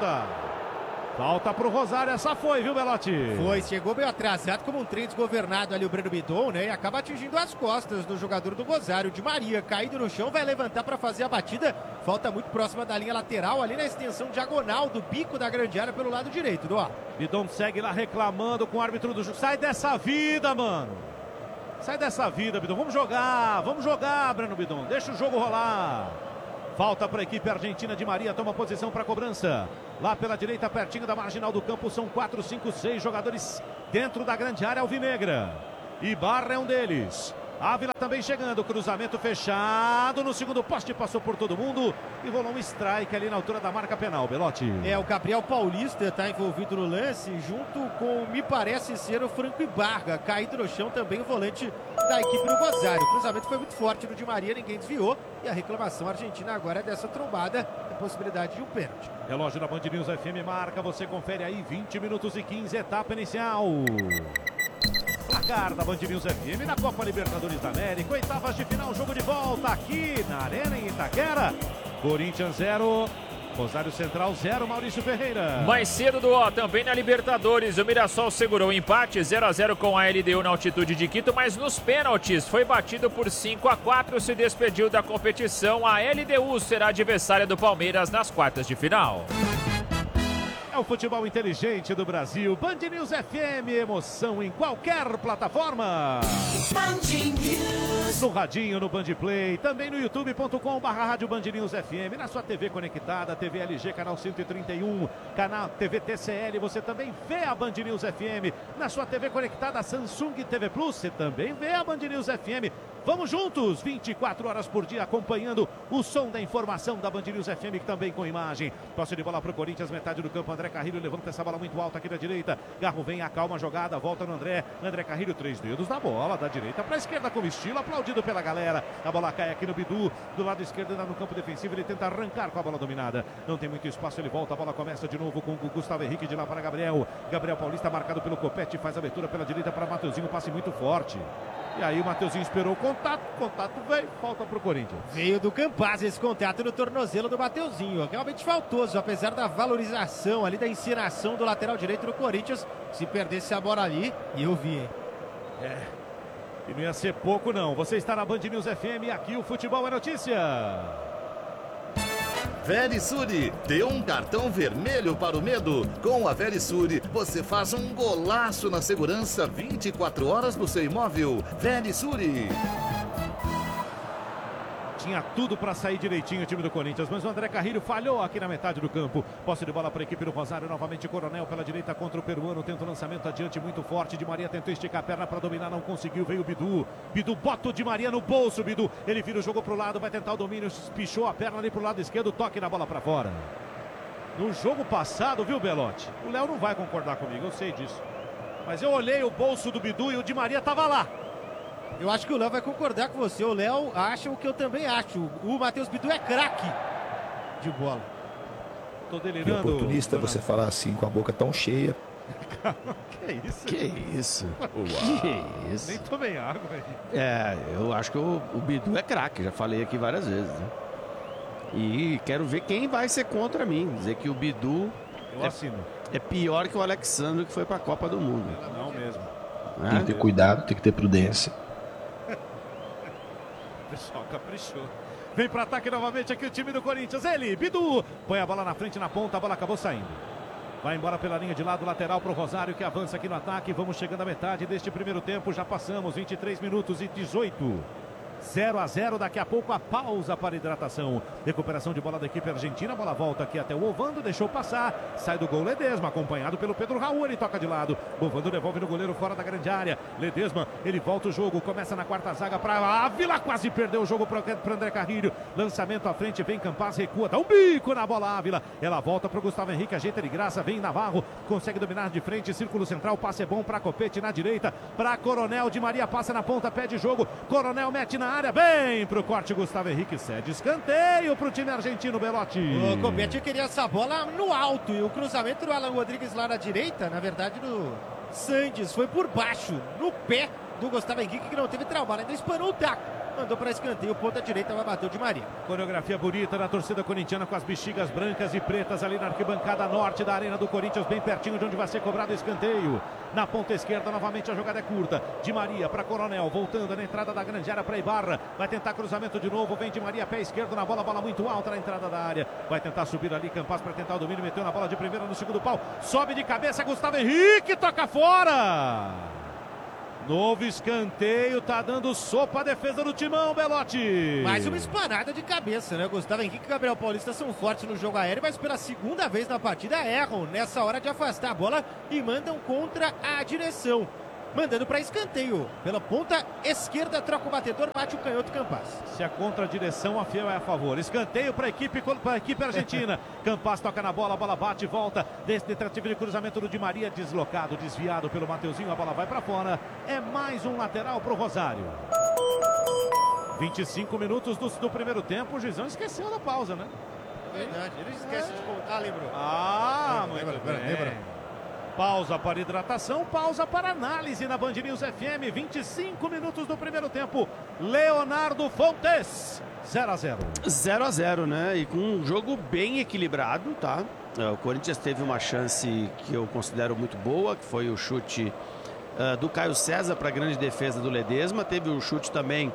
Falta pro Rosário, essa foi, viu, Belotti? Foi, chegou meio atrasado, como um trem desgovernado ali o Breno Bidon, né? E acaba atingindo as costas do jogador do Rosário, Di Maria, caído no chão, vai levantar para fazer a batida. Falta muito próxima da linha lateral, ali na extensão diagonal do bico da grande área pelo lado direito, do ó. Bidon segue lá reclamando com o árbitro do jogo. Sai dessa vida, mano. Sai dessa vida, Bidon. Vamos jogar, Breno Bidon. Deixa o jogo rolar. Falta para a equipe argentina. Di Maria toma posição para a cobrança. Lá pela direita, pertinho da marginal do campo, são 4, 5, 6 jogadores dentro da grande área alvinegra. Ibarra é um deles. Ávila também chegando, cruzamento fechado no segundo poste, passou por todo mundo e rolou um strike ali na altura da marca penal, Belotti. O Gabriel Paulista está envolvido no lance, junto com, me parece ser, o Franco Ibarra, caído no chão também o volante da equipe do Rosário. O cruzamento foi muito forte no Di Maria, ninguém desviou e a reclamação argentina agora é dessa trombada, a possibilidade de um pênalti. Relógio da Band News FM marca, você confere aí, 20 minutos e 15, etapa inicial. Placar da Band News FM na Copa Libertadores da América, oitavas de final, jogo de volta aqui na Arena em Itaquera. Corinthians 0, Rosário Central 0, Maurício Ferreira. Mais cedo do O, também na Libertadores, o Mirassol segurou o empate 0-0 com a LDU na altitude de Quito, mas nos pênaltis foi batido por 5-4, se despediu da competição. A LDU será adversária do Palmeiras nas quartas de final. É o futebol inteligente do Brasil. Band News FM, emoção em qualquer plataforma. No radinho, no Band Play, também no youtube.com/rádio Band News FM, na sua TV conectada, TV LG, canal 131, canal TV TCL, você também vê a Band News FM. Na sua TV conectada Samsung TV Plus, você também vê a Band News FM. Vamos juntos, 24 horas por dia, acompanhando o som da informação da Band News FM, também com imagem. Posse de bola para o Corinthians, metade do campo, André Carrilho levanta essa bola muito alta aqui da direita. Garro vem, acalma a jogada, volta no André. André Carrilho, 3 dedos na bola, da direita para a esquerda com estilo, aplaudido pela galera. A bola cai aqui no Bidu, do lado esquerdo, no campo defensivo, ele tenta arrancar com a bola dominada. Não tem muito espaço, ele volta, a bola começa de novo com o Gustavo Henrique, de lá para Gabriel. Gabriel Paulista marcado pelo Copete, faz a abertura pela direita para Mateuzinho, passe muito forte. E aí o Mateuzinho esperou o contato veio, falta pro Corinthians. Veio do Campaz esse contato no tornozelo do Mateuzinho, realmente faltoso, apesar da valorização ali, da encenação do lateral direito do Corinthians. Se perdesse a bola ali, eu vi, hein? E não ia ser pouco não. Você está na Band News FM, aqui o futebol é notícia. Verisure, dê um cartão vermelho para o medo. Com a Verisure, você faz um golaço na segurança 24 horas do seu imóvel. Verisure. Tinha tudo para sair direitinho o time do Corinthians, mas o André Carrilho falhou aqui na metade do campo. Posse de bola para a equipe do Rosário, novamente Coronel pela direita contra o peruano, tenta o lançamento adiante muito forte. Di Maria tentou esticar a perna para dominar, não conseguiu, veio o Bidu. Bidu bota o Di Maria no bolso, Bidu. Ele vira o jogo para o lado, vai tentar o domínio, pichou a perna ali para o lado esquerdo, toque na bola para fora. No jogo passado, viu, Belotti? O Léo não vai concordar comigo, eu sei disso. Mas eu olhei o bolso do Bidu e o Di Maria estava lá. Eu acho que o Léo vai concordar com você. O Léo acha o que eu também acho. O Matheus Bidu é craque de bola. Tô Que delirando. oportunista você falar assim com a boca tão cheia. Que isso? Que isso? Que isso? Nem tomei água aí. Eu acho que o Bidu é craque, já falei aqui várias vezes, né? E quero ver quem vai ser contra mim. Dizer que o Bidu Eu assino. é pior que o Alexandre que foi pra Copa do Mundo. Não mesmo. Tem que ter cuidado, tem que ter prudência. O pessoal caprichou. Vem para ataque novamente aqui o time do Corinthians. Ele, Bidu, põe a bola na frente, na ponta, a bola acabou saindo. Vai embora pela linha de lado, lateral para o Rosário, que avança aqui no ataque. Vamos chegando à metade deste primeiro tempo. Já passamos 23 minutos e 18. 0-0, daqui a pouco a pausa para hidratação. Recuperação de bola da equipe argentina, a bola volta aqui até o Ovando, deixou passar, sai do gol Ledesma, acompanhado pelo Pedro Raul, ele toca de lado, Ovando devolve no goleiro fora da grande área, Ledesma, ele volta o jogo, começa na quarta zaga para Ávila, quase perdeu o jogo para André Carrilho, lançamento à frente, vem Campaz, recua, dá um bico na bola Ávila, ela volta para o Gustavo Henrique, ajeita de graça, vem Navarro, consegue dominar de frente, círculo central, passe é bom para Copete na direita, para Coronel, Di Maria passa na ponta, pede jogo, Coronel mete na área, bem pro corte, Gustavo Henrique cede escanteio pro time argentino, Belotti. O Copete queria essa bola no alto e o cruzamento do Alan Rodrigues lá na direita, na verdade do Sandes, foi por baixo, no pé do Gustavo Henrique, que não teve trabalho, ainda espanou o taco. Mandou para escanteio, ponta direita vai bater o Di Maria. Coreografia bonita da torcida corintiana com as bexigas brancas e pretas ali na arquibancada norte da arena do Corinthians, bem pertinho de onde vai ser cobrado o escanteio. Na ponta esquerda, novamente a jogada é curta. Di Maria para Coronel, voltando na entrada da grande área para Ibarra. Vai tentar cruzamento de novo, vem Di Maria, pé esquerdo na bola, bola muito alta na entrada da área. Vai tentar subir ali, Campaz para tentar o domínio, meteu na bola de primeira no segundo pau. Sobe de cabeça, Gustavo Henrique, toca fora! Novo escanteio, tá dando sopa a defesa do Timão, Belotti. Mais uma espanada de cabeça, né? Gustavo Henrique e Gabriel Paulista são fortes no jogo aéreo, mas pela segunda vez na partida erram nessa hora de afastar a bola e mandam contra a direção. Mandando para escanteio. Pela ponta esquerda, troca o batedor, bate o canhoto Campas. Se a contradireção, a Fiel é a favor. Escanteio para a equipe argentina. Campas toca na bola, a bola bate e volta. Desse tentativa de cruzamento do Di Maria, deslocado, desviado pelo Mateuzinho, a bola vai para fora. É mais um lateral para o Rosário. 25 minutos do primeiro tempo, o Gizão esqueceu da pausa, né? É verdade, ele esquece de contar, lembrou. Lembra. Pausa para hidratação, pausa para análise na Band News FM. 25 minutos do primeiro tempo. Leonardo Fontes, 0-0. 0-0, né? E com um jogo bem equilibrado, tá? O Corinthians teve uma chance que eu considero muito boa, que foi o chute do Caio César para a grande defesa do Ledesma. Teve o chute também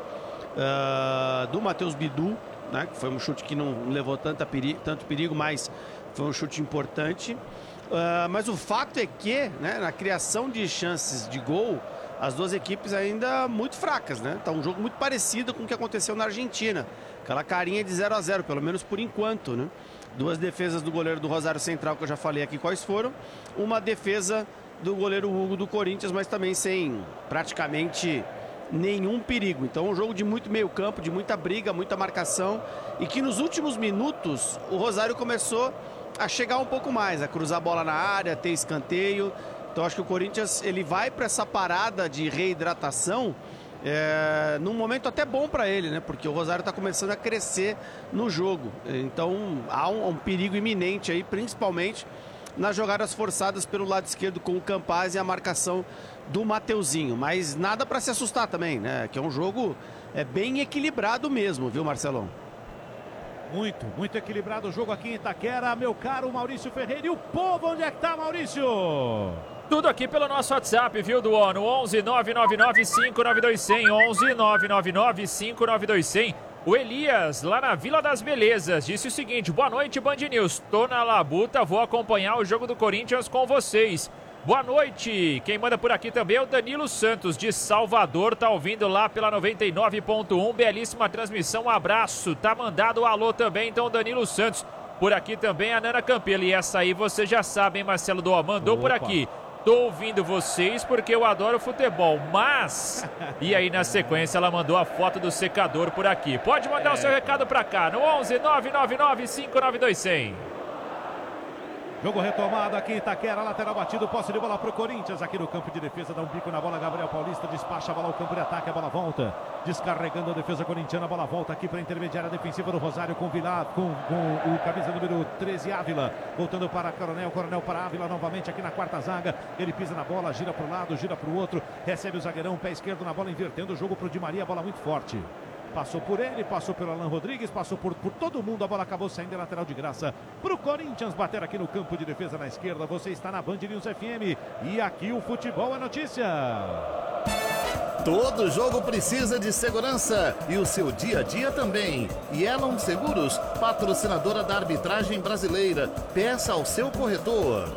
do Matheus Bidu, né? Que foi um chute que não levou tanto perigo, mas foi um chute importante. Mas o fato é que, né, na criação de chances de gol, as duas equipes ainda muito fracas, né? Tá um jogo muito parecido com o que aconteceu na Argentina. Aquela carinha de 0-0, pelo menos por enquanto, né? Duas defesas do goleiro do Rosário Central, que eu já falei aqui quais foram. Uma defesa do goleiro Hugo do Corinthians, mas também sem praticamente nenhum perigo. Então um jogo de muito meio campo, de muita briga, muita marcação. E que nos últimos minutos o Rosário começou a chegar um pouco mais, a cruzar a bola na área, ter escanteio. Então acho que o Corinthians ele vai para essa parada de reidratação num momento até bom para ele, né? Porque o Rosário está começando a crescer no jogo. Então há um perigo iminente aí, principalmente nas jogadas forçadas pelo lado esquerdo com o Campas e a marcação do Mateuzinho. Mas nada para se assustar também, né? Que é um jogo bem equilibrado mesmo, viu, Marcelão? Muito equilibrado o jogo aqui em Itaquera, meu caro Maurício Ferreira. E o povo, onde é que tá, Maurício? Tudo aqui pelo nosso WhatsApp, viu, do ONU? 11 999 592 100, 11 999 592 100. O Elias, lá na Vila das Belezas, disse o seguinte: boa noite, Band News. Tô na labuta, vou acompanhar o jogo do Corinthians com vocês. Boa noite. Quem manda por aqui também é o Danilo Santos, de Salvador. Tá ouvindo lá pela 99.1. Belíssima transmissão. Um abraço. Tá mandado o alô também, então, Danilo Santos. Por aqui também a Nana Campelo. E essa aí você já sabe, hein, Marcelo Doa? Mandou por aqui. Tô ouvindo vocês porque eu adoro futebol, mas... E aí, na sequência, ela mandou a foto do secador por aqui. Pode mandar o seu recado pra cá, no 11 999 592 100. Jogo retomado aqui em Itaquera, lateral batido, posse de bola para o Corinthians, aqui no campo de defesa, dá um bico na bola, Gabriel Paulista despacha a bola ao campo de ataque, a bola volta, descarregando a defesa corintiana, a bola volta aqui para a intermediária defensiva do Rosário, com o camisa número 13, Ávila, voltando para Coronel para Ávila, novamente aqui na quarta zaga, ele pisa na bola, gira para o lado, gira para o outro, recebe o zagueirão, pé esquerdo na bola, invertendo o jogo para o Di Maria, a bola muito forte. Passou por ele, passou pelo Alan Rodrigues, passou por todo mundo, a bola acabou saindo em lateral de graça para o Corinthians bater aqui no campo de defesa na esquerda. Você está na Band News FM e aqui o futebol é notícia. Todo jogo precisa de segurança e o seu dia a dia também. Yellow Seguros, patrocinadora da arbitragem brasileira. Peça ao seu corretor.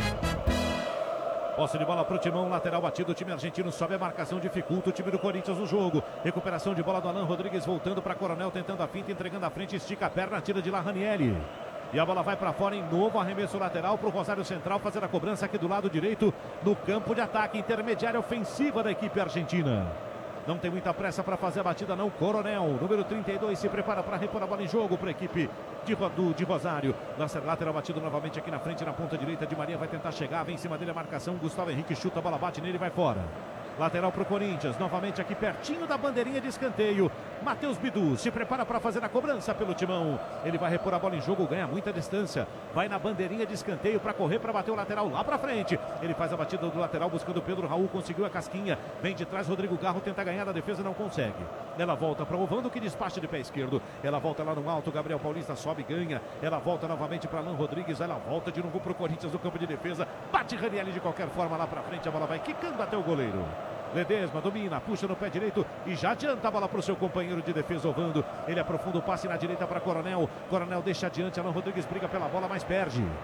Posse de bola para o Timão, lateral batido, o time argentino sobe a marcação, dificulta o time do Corinthians no jogo. Recuperação de bola do Alan Rodrigues, voltando para Coronel, tentando a finta, entregando a frente, estica a perna, tira de lá Ranieri. E a bola vai para fora em novo arremesso lateral para o Rosário Central fazer a cobrança aqui do lado direito no campo de ataque, intermediária ofensiva da equipe argentina. Não tem muita pressa para fazer a batida não, Coronel, número 32, se prepara para repor a bola em jogo para a equipe de Rosário. Lateral batido novamente aqui na frente, na ponta direita, Di Maria vai tentar chegar, vem em cima dele a marcação, Gustavo Henrique chuta, a bola bate nele e vai fora. Lateral para o Corinthians, novamente aqui pertinho da bandeirinha de escanteio. Matheus Bidu se prepara para fazer a cobrança pelo Timão. Ele vai repor a bola em jogo, ganha muita distância. Vai na bandeirinha de escanteio para correr, para bater o lateral lá para frente. Ele faz a batida do lateral buscando o Pedro Raul, conseguiu a casquinha. Vem de trás, Rodrigo Garro tenta ganhar da defesa, não consegue. Ela volta para o Ovando que despacha de pé esquerdo. Ela volta lá no alto, Gabriel Paulista sobe e ganha. Ela volta novamente para Alan Rodrigues. Ela volta de novo para o Corinthians no campo de defesa. Bate Ranieri de qualquer forma lá para frente. A bola vai quicando até o goleiro. Ledesma domina, puxa no pé direito e já adianta a bola para o seu companheiro de defesa, Ovando. Ele aprofunda o passe na direita para Coronel. Coronel deixa adiante, Alan Rodrigues briga pela bola, mas perde.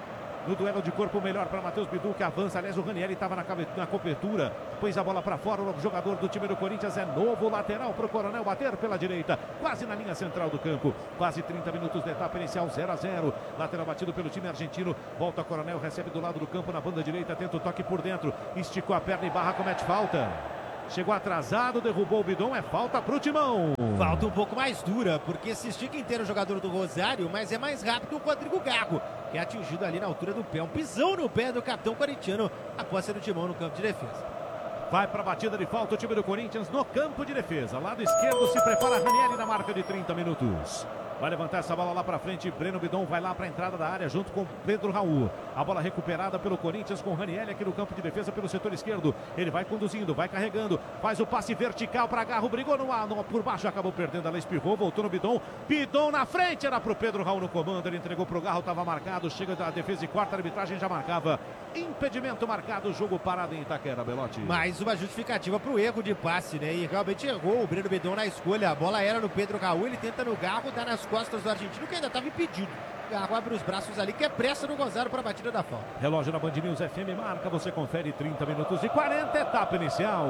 No duelo de corpo, melhor para Matheus Bidu, que avança. Aliás, o Ranieri estava na cobertura. Pôs a bola para fora. O jogador do time do Corinthians é novo lateral para o Coronel bater pela direita. Quase na linha central do campo. Quase 30 minutos de etapa inicial, 0-0. Lateral batido pelo time argentino. Volta Coronel, recebe do lado do campo na banda direita. Tenta o toque por dentro. Esticou a perna e Barra comete falta. Chegou atrasado, derrubou o Bidon, é falta pro Timão. Falta um pouco mais dura, porque se estica inteiro o jogador do Rosário, mas é mais rápido que o Rodrigo Garro, que é atingido ali na altura do pé. Um pisão no pé do capitão corintiano, após ser do Timão no campo de defesa. Vai para a batida de falta o time do Corinthians no campo de defesa. Lado esquerdo se prepara Ranieri na marca de 30 minutos. Vai levantar essa bola lá para frente. Breno Bidon vai lá para a entrada da área junto com Pedro Raul. A bola recuperada pelo Corinthians com Ranieri aqui no campo de defesa pelo setor esquerdo. Ele vai conduzindo, vai carregando. Faz o passe vertical para Garro. Brigou no ar, por baixo, acabou perdendo. Ela espirrou, voltou no Bidon. Bidon na frente, era para o Pedro Raul no comando. Ele entregou para o Garro, estava marcado. Chega da defesa e quarta, a arbitragem já marcava. Impedimento marcado, jogo parado em Itaquera, Belotti. Mais uma justificativa para o erro de passe, né? E realmente errou o Breno Bidon na escolha. A bola era no Pedro Raul, ele tenta no Garro, dá nas costas do argentino, que ainda estava impedido. Garro abre os braços ali, que é pressa no Rosário para a batida da falta. Relógio na Band News FM marca, você confere 30 minutos e 40, etapa inicial.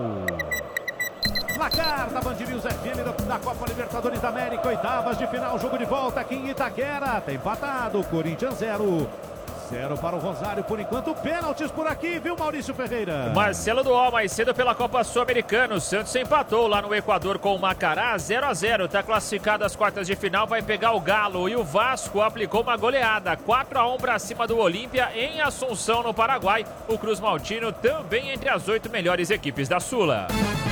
Placar da Band News FM da Copa Libertadores da América, oitavas de final, jogo de volta aqui em Itaquera. Tá empatado, Corinthians 0 para o Rosário, por enquanto, pênaltis por aqui, viu, Maurício Ferreira? Marcelo Duó, mais cedo pela Copa Sul-Americana. O Santos empatou lá no Equador com o Macará, 0-0. Está classificado às quartas de final, vai pegar o Galo. E o Vasco aplicou uma goleada, 4-1 para cima do Olímpia em Assunção, no Paraguai. O Cruz Maltino também entre as 8 melhores equipes da Sula.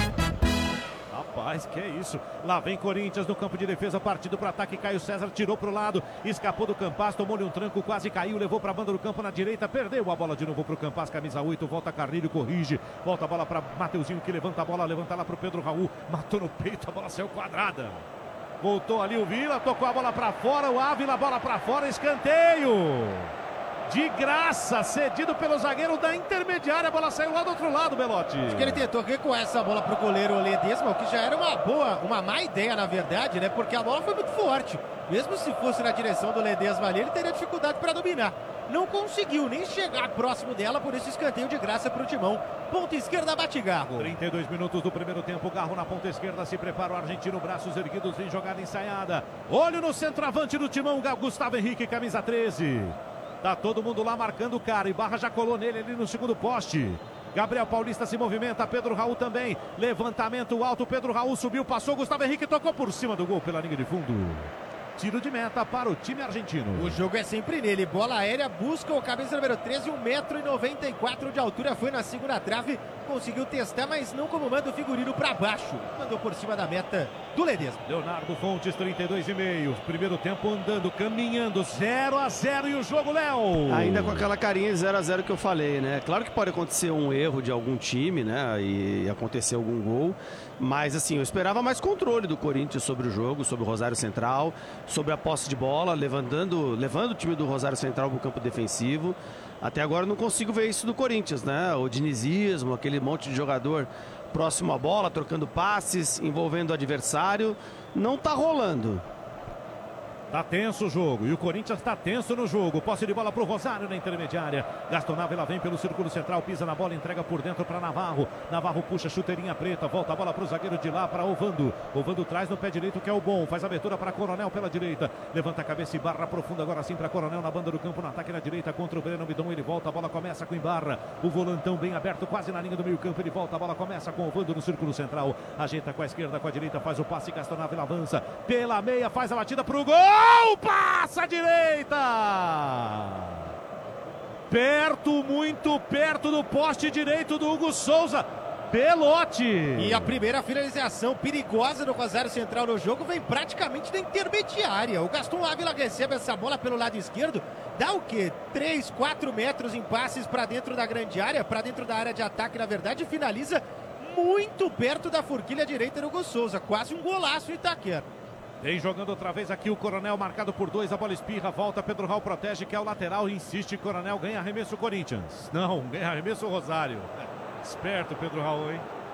Rapaz, que é isso? Lá vem Corinthians no campo de defesa, partido para ataque. Caio César tirou para o lado, escapou do Campas, tomou-lhe um tranco, quase caiu, levou para a banda do campo na direita, perdeu a bola de novo para o Campas, camisa 8, volta Carrilho, corrige, volta a bola para Mateuzinho, que levanta a bola, levanta lá para o Pedro Raul, matou no peito, a bola saiu quadrada. Voltou ali o Vila, tocou a bola para fora, o Ávila, bola para fora, escanteio. De graça, cedido pelo zagueiro da intermediária, a bola saiu lá do outro lado, Belotti. Acho que ele tentou recuar essa bola pro goleiro Ledesma, o que já era uma má ideia, na verdade, né? Porque a bola foi muito forte. Mesmo se fosse na direção do Ledesma ali, ele teria dificuldade para dominar. Não conseguiu nem chegar próximo dela, por isso escanteio de graça pro Timão. Ponta esquerda, bate Garro. 32 minutos do primeiro tempo, Garro na ponta esquerda, se prepara o argentino, braços erguidos, vem jogada ensaiada. Olho no centroavante do Timão, Gustavo Henrique, camisa 13. Tá todo mundo lá marcando o cara. E Barra já colou nele ali no segundo poste. Gabriel Paulista se movimenta. Pedro Raul também. Levantamento alto. Pedro Raul subiu, passou. Gustavo Henrique tocou por cima do gol pela linha de fundo. Tiro de meta para o time argentino. O jogo é sempre nele. Bola aérea, busca o cabeça número 13, 1,94 m de altura. Foi na segunda trave, conseguiu testar, mas não como manda o figurino para baixo. Mandou por cima da meta do Ledesma. Leonardo Fontes, 32,5. Primeiro tempo andando, caminhando, 0-0 e o jogo, Léo. Ainda com aquela carinha de 0-0 que eu falei, né? Claro que pode acontecer um erro de algum time, né? E acontecer algum gol. Mas, assim, eu esperava mais controle do Corinthians sobre o jogo, sobre o Rosário Central, sobre a posse de bola, levando o time do Rosário Central para o campo defensivo. Até agora eu não consigo ver isso do Corinthians, né? O dinizismo, aquele monte de jogador próximo à bola, trocando passes, envolvendo o adversário. Não tá rolando. Tá tenso o jogo, e o Corinthians tá tenso no jogo. Posse de bola pro Rosário na intermediária. Gaston Ávila vem pelo círculo central, pisa na bola, entrega por dentro para Navarro. Navarro puxa, chuteirinha preta, volta a bola pro zagueiro de lá, para Ovando. Ovando traz no pé direito, que é o bom. Faz abertura para Coronel pela direita. Levanta a cabeça e barra profunda agora sim para Coronel na banda do campo, no ataque na direita contra o Breno Bidon. Ele volta, a bola começa com Ibarra. O volantão bem aberto, quase na linha do meio campo. Ele volta, a bola começa com Ovando no círculo central. Ajeita com a esquerda, com a direita, faz o passe. Gaston Ávila avança pela meia, faz a batida pro gol. Passa à direita! Perto, muito perto do poste direito do Hugo Souza. Belotti. E a primeira finalização perigosa do Rosário Central no jogo vem praticamente da intermediária. O Gaston Ávila recebe essa bola pelo lado esquerdo. Dá o quê? 3, 4 metros em passes para dentro da grande área, para dentro da área de ataque, na verdade, finaliza muito perto da forquilha direita do Hugo Souza. Quase um golaço em Itaquera. Vem jogando outra vez aqui o Coronel, marcado por 2, a bola espirra, volta, Pedro Raul protege, que é o lateral, insiste, Coronel, ganha arremesso Corinthians. Não, ganha arremesso Rosário. Esperto Pedro Raul, hein?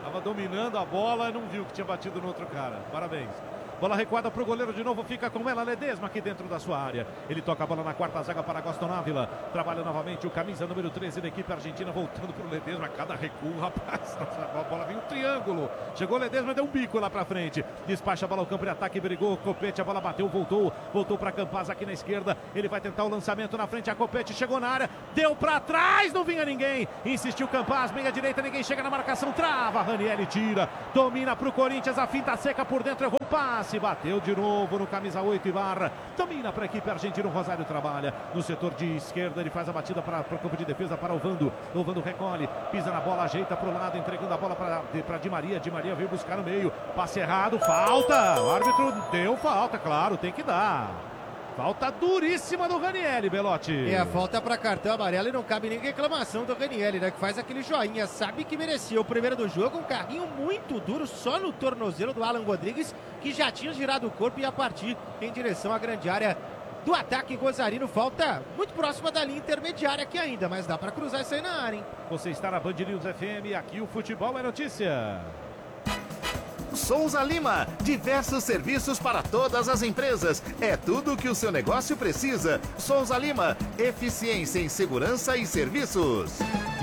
Tava dominando a bola, não viu que tinha batido no outro cara. Parabéns. Bola recuada para o goleiro de novo, fica com ela, Ledesma aqui dentro da sua área. Ele toca a bola na quarta zaga para Gaston Ávila. Trabalha novamente o camisa número 13 da equipe argentina, voltando para o Ledesma. Cada recuo, rapaz. A bola vem um triângulo. Chegou o Ledesma, deu um bico lá para frente. Despacha a bola ao campo de ataque, brigou. Copete, a bola bateu, voltou para Campaz aqui na esquerda. Ele vai tentar o lançamento na frente. A Copete chegou na área, deu para trás, não vinha ninguém. Insistiu Campaz, meia direita, ninguém chega na marcação. Trava, Ranieri tira. Domina para o Corinthians, a finta seca por dentro, errou o passe. Bateu de novo no camisa 8 Ibarra. Domina para a equipe argentina. O Rosário trabalha no setor de esquerda. Ele faz a batida para o campo de defesa para o Vando. O Vando recolhe, pisa na bola, ajeita para o lado, entregando a bola para Di Maria. Di Maria veio buscar no meio. Passe errado, falta. O árbitro deu falta, claro, tem que dar. Falta duríssima do Ranieri, Belotti. É, a falta para cartão amarelo e não cabe nem reclamação do Ranieri, né? Que faz aquele joinha, sabe que merecia o primeiro do jogo, um carrinho muito duro só no tornozelo do Alan Rodrigues, que já tinha girado o corpo e ia partir em direção à grande área do ataque rosarino. Falta muito próxima da linha intermediária aqui ainda, mas dá para cruzar isso aí na área, hein? Você está na Band News FM, aqui o futebol é notícia. Souza Lima, diversos serviços para todas as empresas. É tudo o que o seu negócio precisa. Souza Lima, eficiência em segurança e serviços.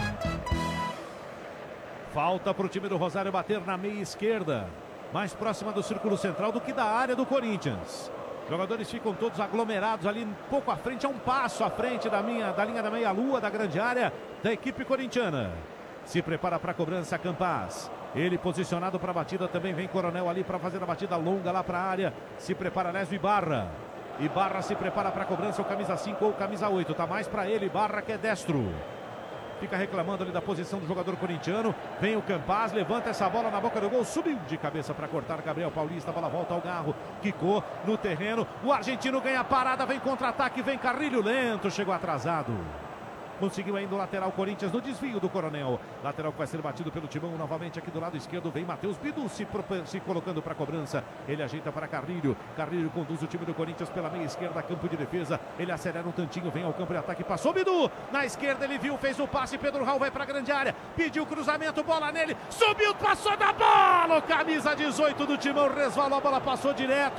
Falta para o time do Rosário bater na meia esquerda, mais próxima do círculo central do que da área do Corinthians. Jogadores ficam todos aglomerados ali, um pouco à frente, a um passo à frente da linha da meia-lua, da grande área da equipe corintiana. Se prepara para a cobrança Campaz. Ele posicionado para a batida, também vem Coronel ali para fazer a batida longa lá para a área. Se prepara Lésio Ibarra. Ibarra se prepara para a cobrança, o camisa 5 ou camisa 8. Tá mais para ele, Ibarra que é destro. Fica reclamando ali da posição do jogador corintiano. Vem o Campaz, levanta essa bola na boca do gol. Subiu de cabeça para cortar Gabriel Paulista. A bola volta ao Garro. Quicou no terreno. O argentino ganha a parada. Vem contra-ataque. Vem Carrilho lento. Chegou atrasado. Conseguiu ainda o lateral Corinthians no desvio do Coronel. Lateral que vai ser batido pelo Timão novamente aqui do lado esquerdo. Vem Matheus Bidu se colocando para a cobrança. Ele ajeita para Carrilho. Carrilho conduz o time do Corinthians pela meia esquerda, campo de defesa. Ele acelera um tantinho, vem ao campo de ataque. Passou Bidu. Na esquerda ele viu, fez o passe. Pedro Raul vai para a grande área. Pediu cruzamento, bola nele. Subiu, passou da bola. O camisa 18 do Timão resvalou, a bola passou direto.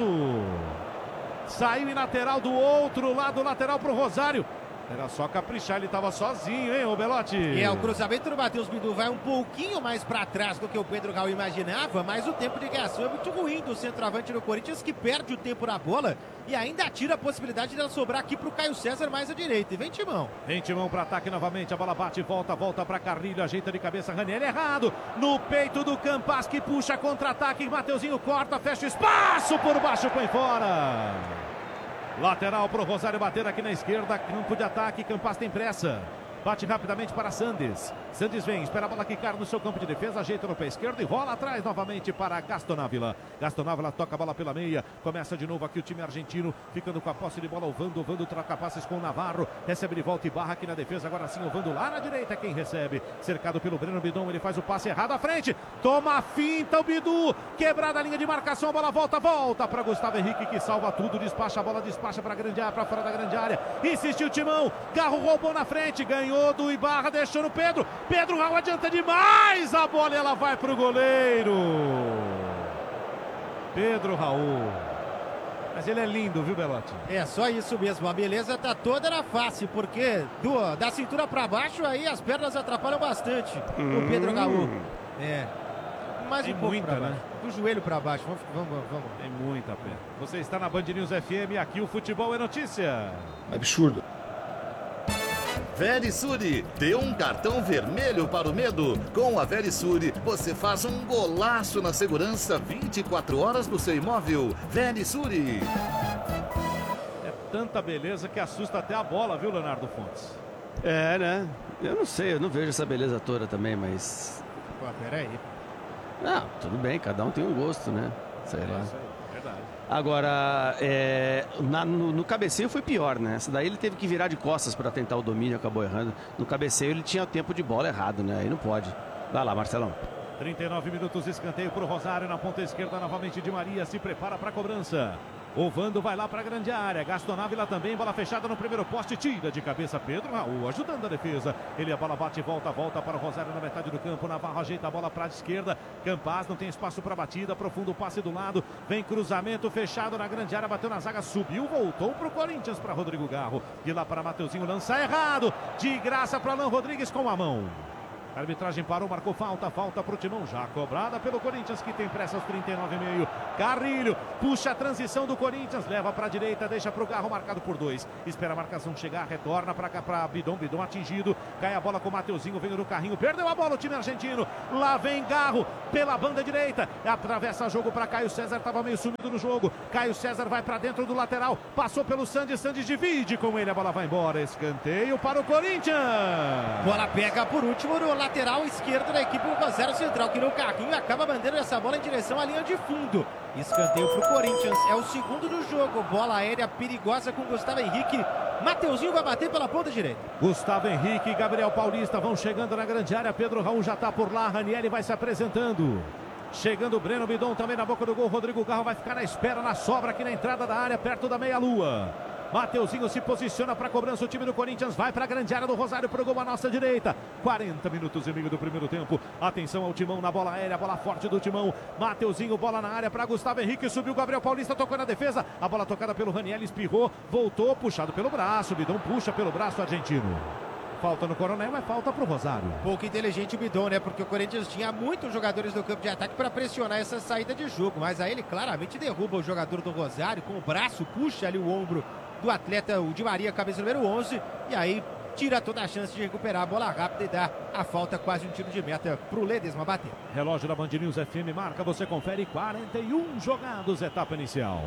Saiu em lateral do outro lado, lateral para o Rosário. Era só caprichar, ele estava sozinho, hein, ô Belotti? O cruzamento do Matheus Bidu vai um pouquinho mais para trás do que o Pedro Raul imaginava, mas o tempo de reação é muito ruim do centroavante do Corinthians, que perde o tempo na bola e ainda tira a possibilidade de ela sobrar aqui para o Caio César mais à direita. E vem Timão. Vem Timão para ataque novamente, a bola bate, volta para Carrilho, ajeita de cabeça, Ranieri errado, no peito do Campaz que puxa contra-ataque, Mateuzinho corta, fecha o espaço, por baixo, põe fora. Lateral para o Rosário bater aqui na esquerda, campo de ataque, Campaz tem pressa. Bate rapidamente para Sandes. Sandes vem, espera a bola quicar no seu campo de defesa, ajeita no pé esquerdo e rola atrás novamente para Gaston Ávila. Gaston Ávila toca a bola pela meia. Começa de novo aqui o time argentino, ficando com a posse de bola. O Vando troca passes com o Navarro. Recebe de volta e barra aqui na defesa. Agora sim o Vando lá na direita, quem recebe. Cercado pelo Breno Bidon, ele faz o passe errado à frente. Toma a finta o Bidu. Quebrada a linha de marcação, a bola volta para Gustavo Henrique que salva tudo. Despacha a bola, despacha para a grande área, para fora da grande área. Insistiu o Timão. Garro roubou na frente, ganhou do Ibarra, deixou no Pedro. Pedro Raul adianta demais a bola e ela vai para o goleiro. Pedro Raul. Mas ele é lindo, viu, Belotti? É só isso mesmo, a beleza tá toda na face, porque da cintura para baixo aí as pernas atrapalham bastante o Pedro Raul. Mais um pouco muita, pra baixo. né? Do joelho para baixo, vamos. Tem muita pena. Você está na Band News FM, aqui o futebol é notícia. Absurdo. Verisure, dê um cartão vermelho para o medo. Com a Verisure, você faz um golaço na segurança 24 horas do seu imóvel. Verisure. É tanta beleza que assusta até a bola, viu, Leonardo Fontes? É, né? Eu não sei, eu não vejo essa beleza toda também, mas... Pô, peraí. Não, tudo bem, cada um tem um gosto, né? Sei lá. Isso aí, verdade. Agora, no cabeceio foi pior, né? Essa daí ele teve que virar de costas para tentar o domínio, acabou errando. No cabeceio ele tinha o tempo de bola errado, né? Aí não pode. Vai lá, Marcelão. 39 minutos, escanteio para o Rosário na ponta esquerda, novamente Di Maria se prepara para a cobrança. Ovando vai lá para a grande área. Gaston Ávila também, bola fechada no primeiro poste. Tira de cabeça Pedro Raul, ajudando a defesa. A bola bate e volta para o Rosário na metade do campo. Navarro ajeita a bola para a esquerda. Campaz não tem espaço para batida. Profundo passe do lado. Vem cruzamento fechado na grande área. Bateu na zaga, subiu, voltou para o Corinthians, para Rodrigo Garro. De lá para Mateuzinho, lança errado. De graça para Alan Rodrigues com a mão. A arbitragem parou, marcou falta para o Timão, já cobrada pelo Corinthians, que tem pressa aos 39,5. Carrilho puxa a transição do Corinthians, leva para a direita, deixa para o Garro, marcado por 2. Espera a marcação chegar, retorna para cá, para Bidon atingido. Cai a bola com o Mateuzinho, vem no carrinho, perdeu a bola o time argentino. Lá vem Garro pela banda direita, atravessa jogo para Caio César, estava meio sumido no jogo. Caio César vai para dentro do lateral, passou pelo Sandy, Sandy divide com ele, a bola vai embora. Escanteio para o Corinthians. Bola pega por último no lateral esquerdo da equipe do Rosário Central, que no carrinho acaba mandando essa bola em direção à linha de fundo. Escanteio para o Corinthians, é o segundo do jogo. Bola aérea perigosa com Gustavo Henrique. Mateuzinho vai bater pela ponta direita. Gustavo Henrique e Gabriel Paulista vão chegando na grande área. Pedro Raul já está por lá, Ranieri vai se apresentando. Chegando o Breno Bidon também na boca do gol. Rodrigo Garro vai ficar na espera, na sobra aqui na entrada da área, perto da meia-lua. Mateuzinho se posiciona para a cobrança, o time do Corinthians vai para a grande área do Rosário, pro gol à nossa direita. 40 minutos e meio do primeiro tempo. Atenção ao Timão na bola aérea, bola forte do Timão. Mateuzinho, bola na área para Gustavo Henrique, subiu Gabriel Paulista, tocou na defesa. A bola tocada pelo Ranieri, espirrou, voltou, puxado pelo braço. Bidon puxa pelo braço argentino. Falta no Coronel, mas falta pro Rosário. Pouco inteligente o Bidon, né? Porque o Corinthians tinha muitos jogadores no campo de ataque para pressionar essa saída de jogo. Mas aí ele claramente derruba o jogador do Rosário com o braço, puxa ali o ombro do atleta, o Di Maria, cabeça número 11. E aí tira toda a chance de recuperar a bola rápida e dar a falta, quase um tiro de meta pro Ledesma bater. Relógio da Band News FM marca, você confere, 41 jogados, etapa inicial.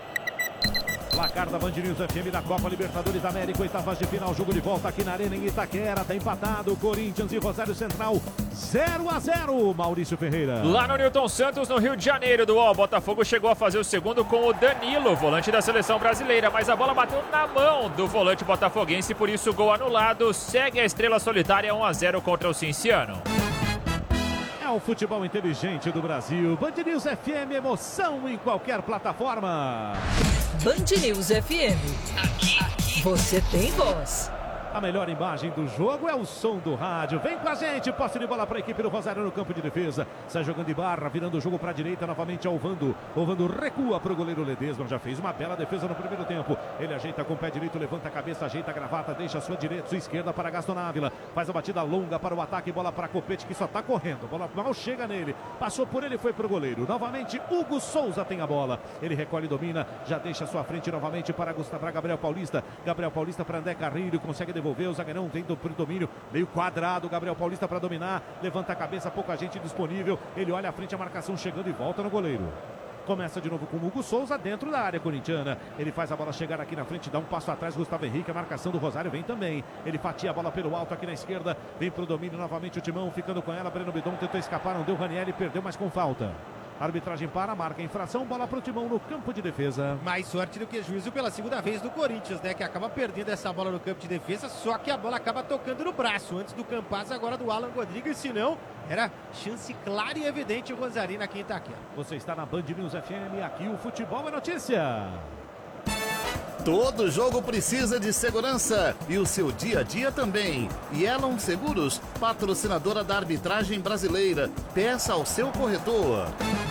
Placar da Band News FM da Copa Libertadores da América, oitavas de final, jogo de volta aqui na Arena em Itaquera, tá empatado, Corinthians e Rosário Central, 0-0, Maurício Ferreira. Lá no Newton Santos, no Rio de Janeiro, do Botafogo chegou a fazer o segundo com o Danilo, volante da seleção brasileira, mas a bola bateu na mão do volante botafoguense, por isso gol anulado, segue a Estrela Solitária 1-0 contra o Cinciano. É o futebol inteligente do Brasil, Band News FM, emoção em qualquer plataforma. Band News FM. Aqui você tem voz. A melhor imagem do jogo é o som do rádio. Vem com a gente, posse de bola para a equipe do Rosário no campo de defesa. Sai jogando de barra, virando o jogo para a direita, novamente ao Ovando. Ovando recua para o goleiro Ledesma, já fez uma bela defesa no primeiro tempo. Ele ajeita com o pé direito, levanta a cabeça, ajeita a gravata, deixa a sua direita, sua esquerda para Gaston Ávila. Faz a batida longa para o ataque, bola para Copete, que só está correndo. Bola mal chega nele, passou por ele, foi para o goleiro. Novamente, Hugo Souza tem a bola. Ele recolhe e domina, já deixa a sua frente novamente para Gabriel Paulista. Gabriel Paulista para André Carrilho, consegue devolver, o zagueirão vem do domínio, meio quadrado, Gabriel Paulista para dominar, levanta a cabeça, pouca gente disponível, ele olha à frente, a marcação chegando e volta no goleiro. Começa de novo com o Hugo Souza dentro da área corintiana. Ele faz a bola chegar aqui na frente, dá um passo atrás, Gustavo Henrique, a marcação do Rosário vem também. Ele fatia a bola pelo alto aqui na esquerda, vem para o domínio novamente o Timão, ficando com ela, Breno Bidon tentou escapar, não deu, Ranieri perdeu, mas com falta. Arbitragem para, marca infração, bola para o Timão no campo de defesa. Mais sorte do que juízo pela segunda vez do Corinthians, né? Que acaba perdendo essa bola no campo de defesa, só que a bola acaba tocando no braço, antes do Campaz, agora do Alan Rodrigues, senão era chance clara e evidente o Rosarina aqui em Itaquera. Você está na Band News FM, aqui o futebol é notícia. Todo jogo precisa de segurança e o seu dia a dia também. Yellow Seguros, patrocinadora da arbitragem brasileira. Peça ao seu corretor.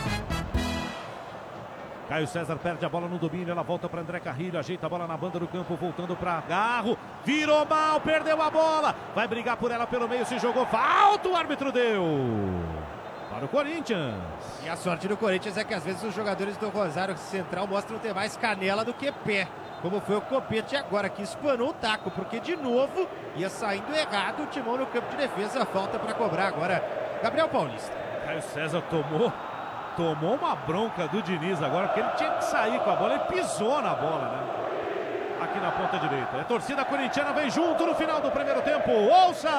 Caio César perde a bola no domínio, ela volta para André Carrilho, ajeita a bola na banda do campo, voltando para Garro, virou mal, perdeu a bola, vai brigar por ela pelo meio, se jogou, falta, o árbitro deu para o Corinthians. E a sorte do Corinthians é que às vezes os jogadores do Rosário Central mostram ter mais canela do que pé, como foi o Copete agora, que espanou o taco, porque de novo ia saindo errado o Timão no campo de defesa, falta para cobrar agora Gabriel Paulista. Caio César tomou uma bronca do Diniz agora, porque ele tinha que sair com a bola, ele pisou na bola, né? Aqui na ponta direita. A torcida corintiana vem junto no final do primeiro tempo. Ouça!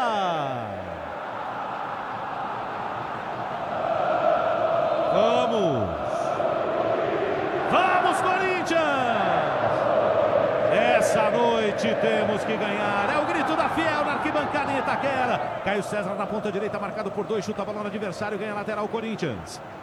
Vamos, Corinthians! Essa noite temos que ganhar. É o grito da Fiel na arquibancada em Itaquera. Caio César na ponta direita, marcado por 2, chuta a bola no adversário, ganha lateral Corinthians.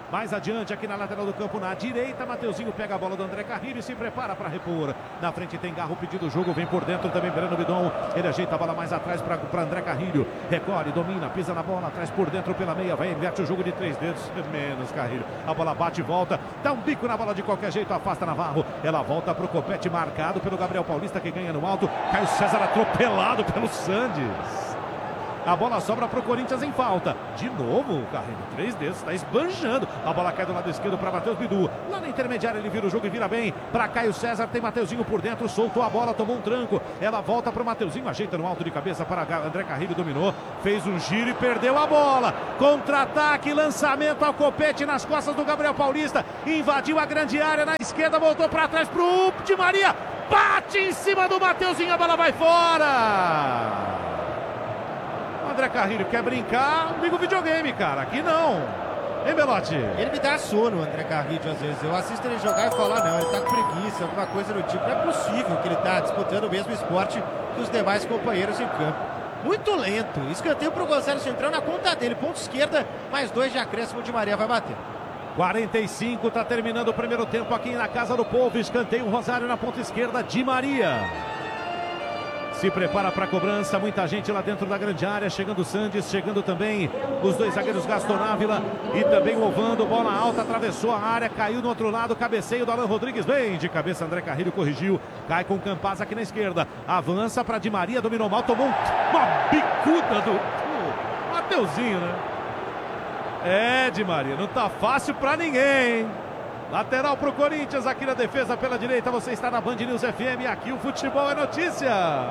Mais adiante, aqui na lateral do campo, na direita, Mateuzinho pega a bola do André Carrilho e se prepara para repor. Na frente tem Garro pedindo o jogo, vem por dentro também Breno Bidon. Ele ajeita a bola mais atrás para André Carrilho. Recorre, domina, pisa na bola, atrás por dentro pela meia, vai, inverte o jogo de 3 dedos, menos Carrilho. A bola bate e volta, dá um bico na bola de qualquer jeito, afasta Navarro. Ela volta para o Copete, marcado pelo Gabriel Paulista, que ganha no alto. Caio César atropelado pelo Sandes. A bola sobra para o Corinthians em falta. De novo, o Carrilho, 3 dedos, está esbanjando. A bola cai do lado esquerdo para Matheus Bidu. Lá na intermediária ele vira o jogo e vira bem. Para Caio César, tem Mateuzinho por dentro, soltou a bola, tomou um tranco. Ela volta para o Mateuzinho, ajeita no alto de cabeça para André Carrilho, dominou. Fez um giro e perdeu a bola. Contra-ataque, lançamento ao Copete nas costas do Gabriel Paulista. Invadiu a grande área na esquerda, voltou para trás para o Di Maria. Bate em cima do Mateuzinho, a bola vai fora. André Carrilho quer brincar, liga o videogame, cara. Aqui não. Hein, Belotti? Ele me dá sono, o André Carrilho, às vezes. Eu assisto ele jogar e falo, não, ele tá com preguiça, alguma coisa do tipo. Não é possível que ele tá disputando o mesmo esporte que os demais companheiros em campo. Muito lento. Escanteio pro Gonçalo Centrão na conta dele. Ponta esquerda, mais 2 de acréscimo, de Maria vai bater. 45, tá terminando o primeiro tempo aqui na Casa do Povo. Escanteio, Rosário na ponta esquerda, Di Maria. Se prepara para a cobrança, muita gente lá dentro da grande área, chegando o Sandes, chegando também os 2 zagueiros Gaston Ávila e também o Ovando, bola alta, atravessou a área, caiu no outro lado, cabeceio do Alan Rodrigues, bem de cabeça, André Carrilho corrigiu, cai com o Campaz aqui na esquerda, avança para Di Maria, dominou mal, tomou uma bicuda do Mateuzinho, né? É, Di Maria, não tá fácil para ninguém, hein? Lateral para o Corinthians, aqui na defesa pela direita, você está na Band News FM, aqui o futebol é notícia.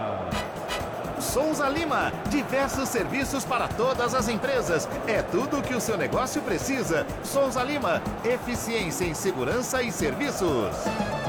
Souza Lima, diversos serviços para todas as empresas, é tudo o que o seu negócio precisa. Souza Lima, eficiência em segurança e serviços.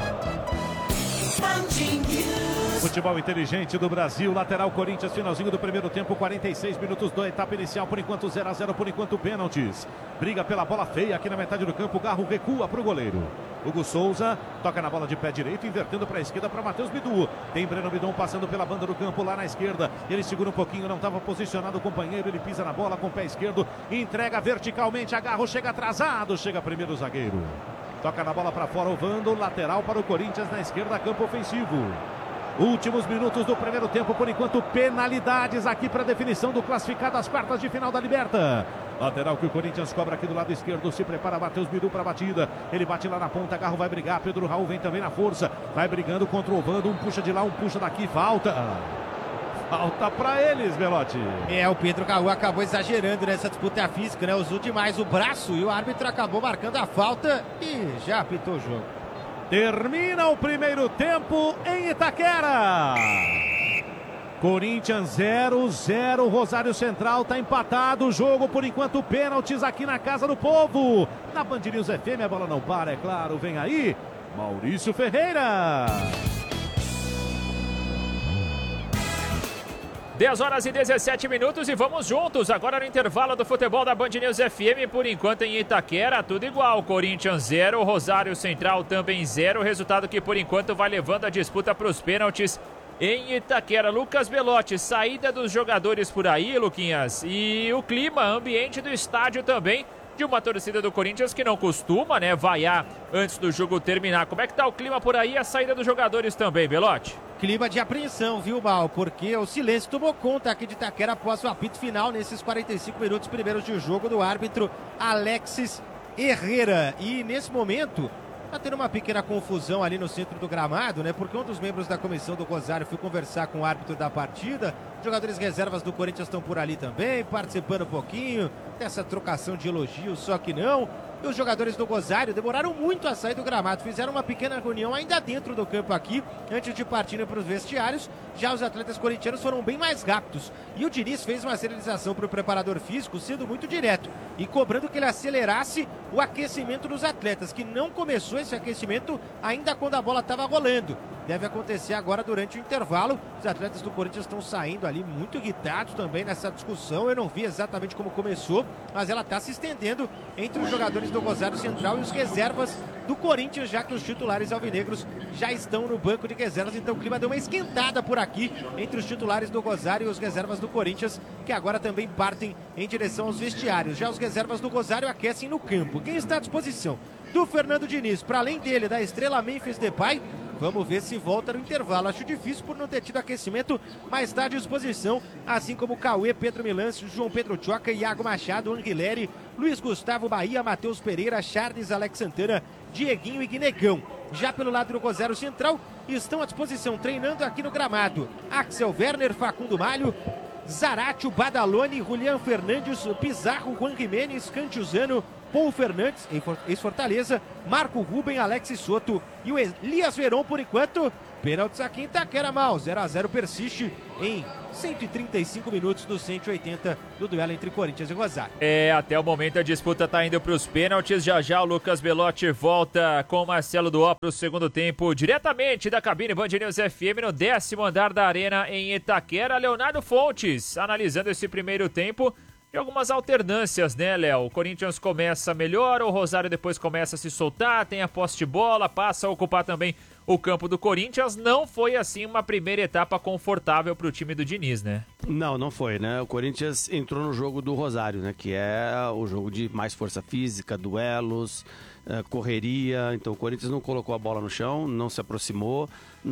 Futebol inteligente do Brasil, lateral Corinthians, finalzinho do primeiro tempo, 46 minutos da etapa inicial, por enquanto 0-0, por enquanto pênaltis. Briga pela bola feia aqui na metade do campo, Garro recua para o goleiro. Hugo Souza toca na bola de pé direito, invertendo para a esquerda para Matheus Bidu. Tem Breno Bidon passando pela banda do campo lá na esquerda. Ele segura um pouquinho, não estava posicionado o companheiro, ele pisa na bola com o pé esquerdo, entrega verticalmente, a Garro chega atrasado, chega primeiro o zagueiro. Toca na bola para fora, Ovando, lateral para o Corinthians na esquerda, campo ofensivo. Últimos minutos do primeiro tempo, por enquanto penalidades aqui para definição do classificado às quartas de final da Liberta. Lateral que o Corinthians cobra aqui do lado esquerdo, se prepara Matheus Bidu para a batida. Ele bate lá na ponta, Garro vai brigar, Pedro Raul vem também na força. Vai brigando contra o Ovando, um puxa de lá, um puxa daqui, falta. Falta para eles, Belotti. O Pedro Raul acabou exagerando nessa disputa física, né? Usou demais o braço e o árbitro acabou marcando a falta e já apitou o jogo. Termina o primeiro tempo em Itaquera. Corinthians 0-0, Rosário Central está empatado o jogo, por enquanto pênaltis aqui na Casa do Povo. Na Band News FM, a bola não para, é claro, vem aí Maurício Ferreira. 10h17 e vamos juntos agora no intervalo do futebol da Band News FM. Por enquanto em Itaquera, tudo igual. Corinthians 0, Rosário Central também 0. Resultado que por enquanto vai levando a disputa para os pênaltis em Itaquera. Lucas Belotti, saída dos jogadores por aí, Luquinhas. E o clima, ambiente do estádio também, de uma torcida do Corinthians que não costuma, né, vaiar antes do jogo terminar. Como é que tá o clima por aí e a saída dos jogadores também, Belotti? Clima de apreensão, viu, Mal? Porque o silêncio tomou conta aqui de Itaquera após o apito final nesses 45 minutos primeiros de jogo do árbitro Alexis Herrera. E nesse momento tá tendo uma pequena confusão ali no centro do gramado, né? Porque um dos membros da comissão do Rosário foi conversar com o árbitro da partida. Jogadores reservas do Corinthians estão por ali também, participando um pouquinho dessa trocação de elogios, só que não. E os jogadores do Rosário demoraram muito a sair do gramado, fizeram uma pequena reunião ainda dentro do campo aqui, antes de partirem para os vestiários. Já os atletas corintianos foram bem mais rápidos. E o Diniz fez uma sinalização para o preparador físico, sendo muito direto e cobrando que ele acelerasse o aquecimento dos atletas, que não começou esse aquecimento ainda quando a bola estava rolando. Deve acontecer agora durante o intervalo. Os atletas do Corinthians estão saindo ali muito irritados também nessa discussão. Eu não vi exatamente como começou, mas ela está se estendendo entre os jogadores do Rosário Central e os reservas do Corinthians, já que os titulares alvinegros já estão no banco de reservas. Então o clima deu uma esquentada por aqui entre os titulares do Rosário e os reservas do Corinthians, que agora também partem em direção aos vestiários. Já os reservas do Rosário aquecem no campo. Quem está à disposição do Fernando Diniz, para além dele, da estrela Memphis Depay, vamos ver se volta no intervalo. Acho difícil por não ter tido aquecimento, mas está à disposição, assim como Cauê, Pedro Milâncio, João Pedro Choca, Iago Machado, Anguilere, Luiz Gustavo Bahia, Matheus Pereira, Charles, Alex Santana, Dieguinho e Guinegão. Já pelo lado do Rosário Central, estão à disposição, treinando aqui no gramado, Axel Werner, Facundo Malho, Zaratio, Badalone, Julian Fernandes, Pizarro, Juan Jimenez, Cantiuzano, Paul Fernandes, ex-Fortaleza, Marco Ruben, Alex Soto e o Elias Veron. Por enquanto, pênaltis aqui em Itaquera, mal. 0-0 persiste em 135 minutos dos 180 do duelo entre Corinthians e Rosário. Até o momento a disputa está indo para os pênaltis. Já o Lucas Belotti volta com o Marcelo Duó para o segundo tempo, diretamente da cabine Band News FM, no 10º andar da Arena em Itaquera. Leonardo Fontes analisando esse primeiro tempo. E algumas alternâncias, né, Léo? O Corinthians começa melhor, o Rosário depois começa a se soltar, tem a posse de bola, passa a ocupar também o campo do Corinthians. Não foi, assim, uma primeira etapa confortável para o time do Diniz, né? Não foi, né? O Corinthians entrou no jogo do Rosário, né? Que é o jogo de mais força física, duelos, correria. Então o Corinthians não colocou a bola no chão, não se aproximou,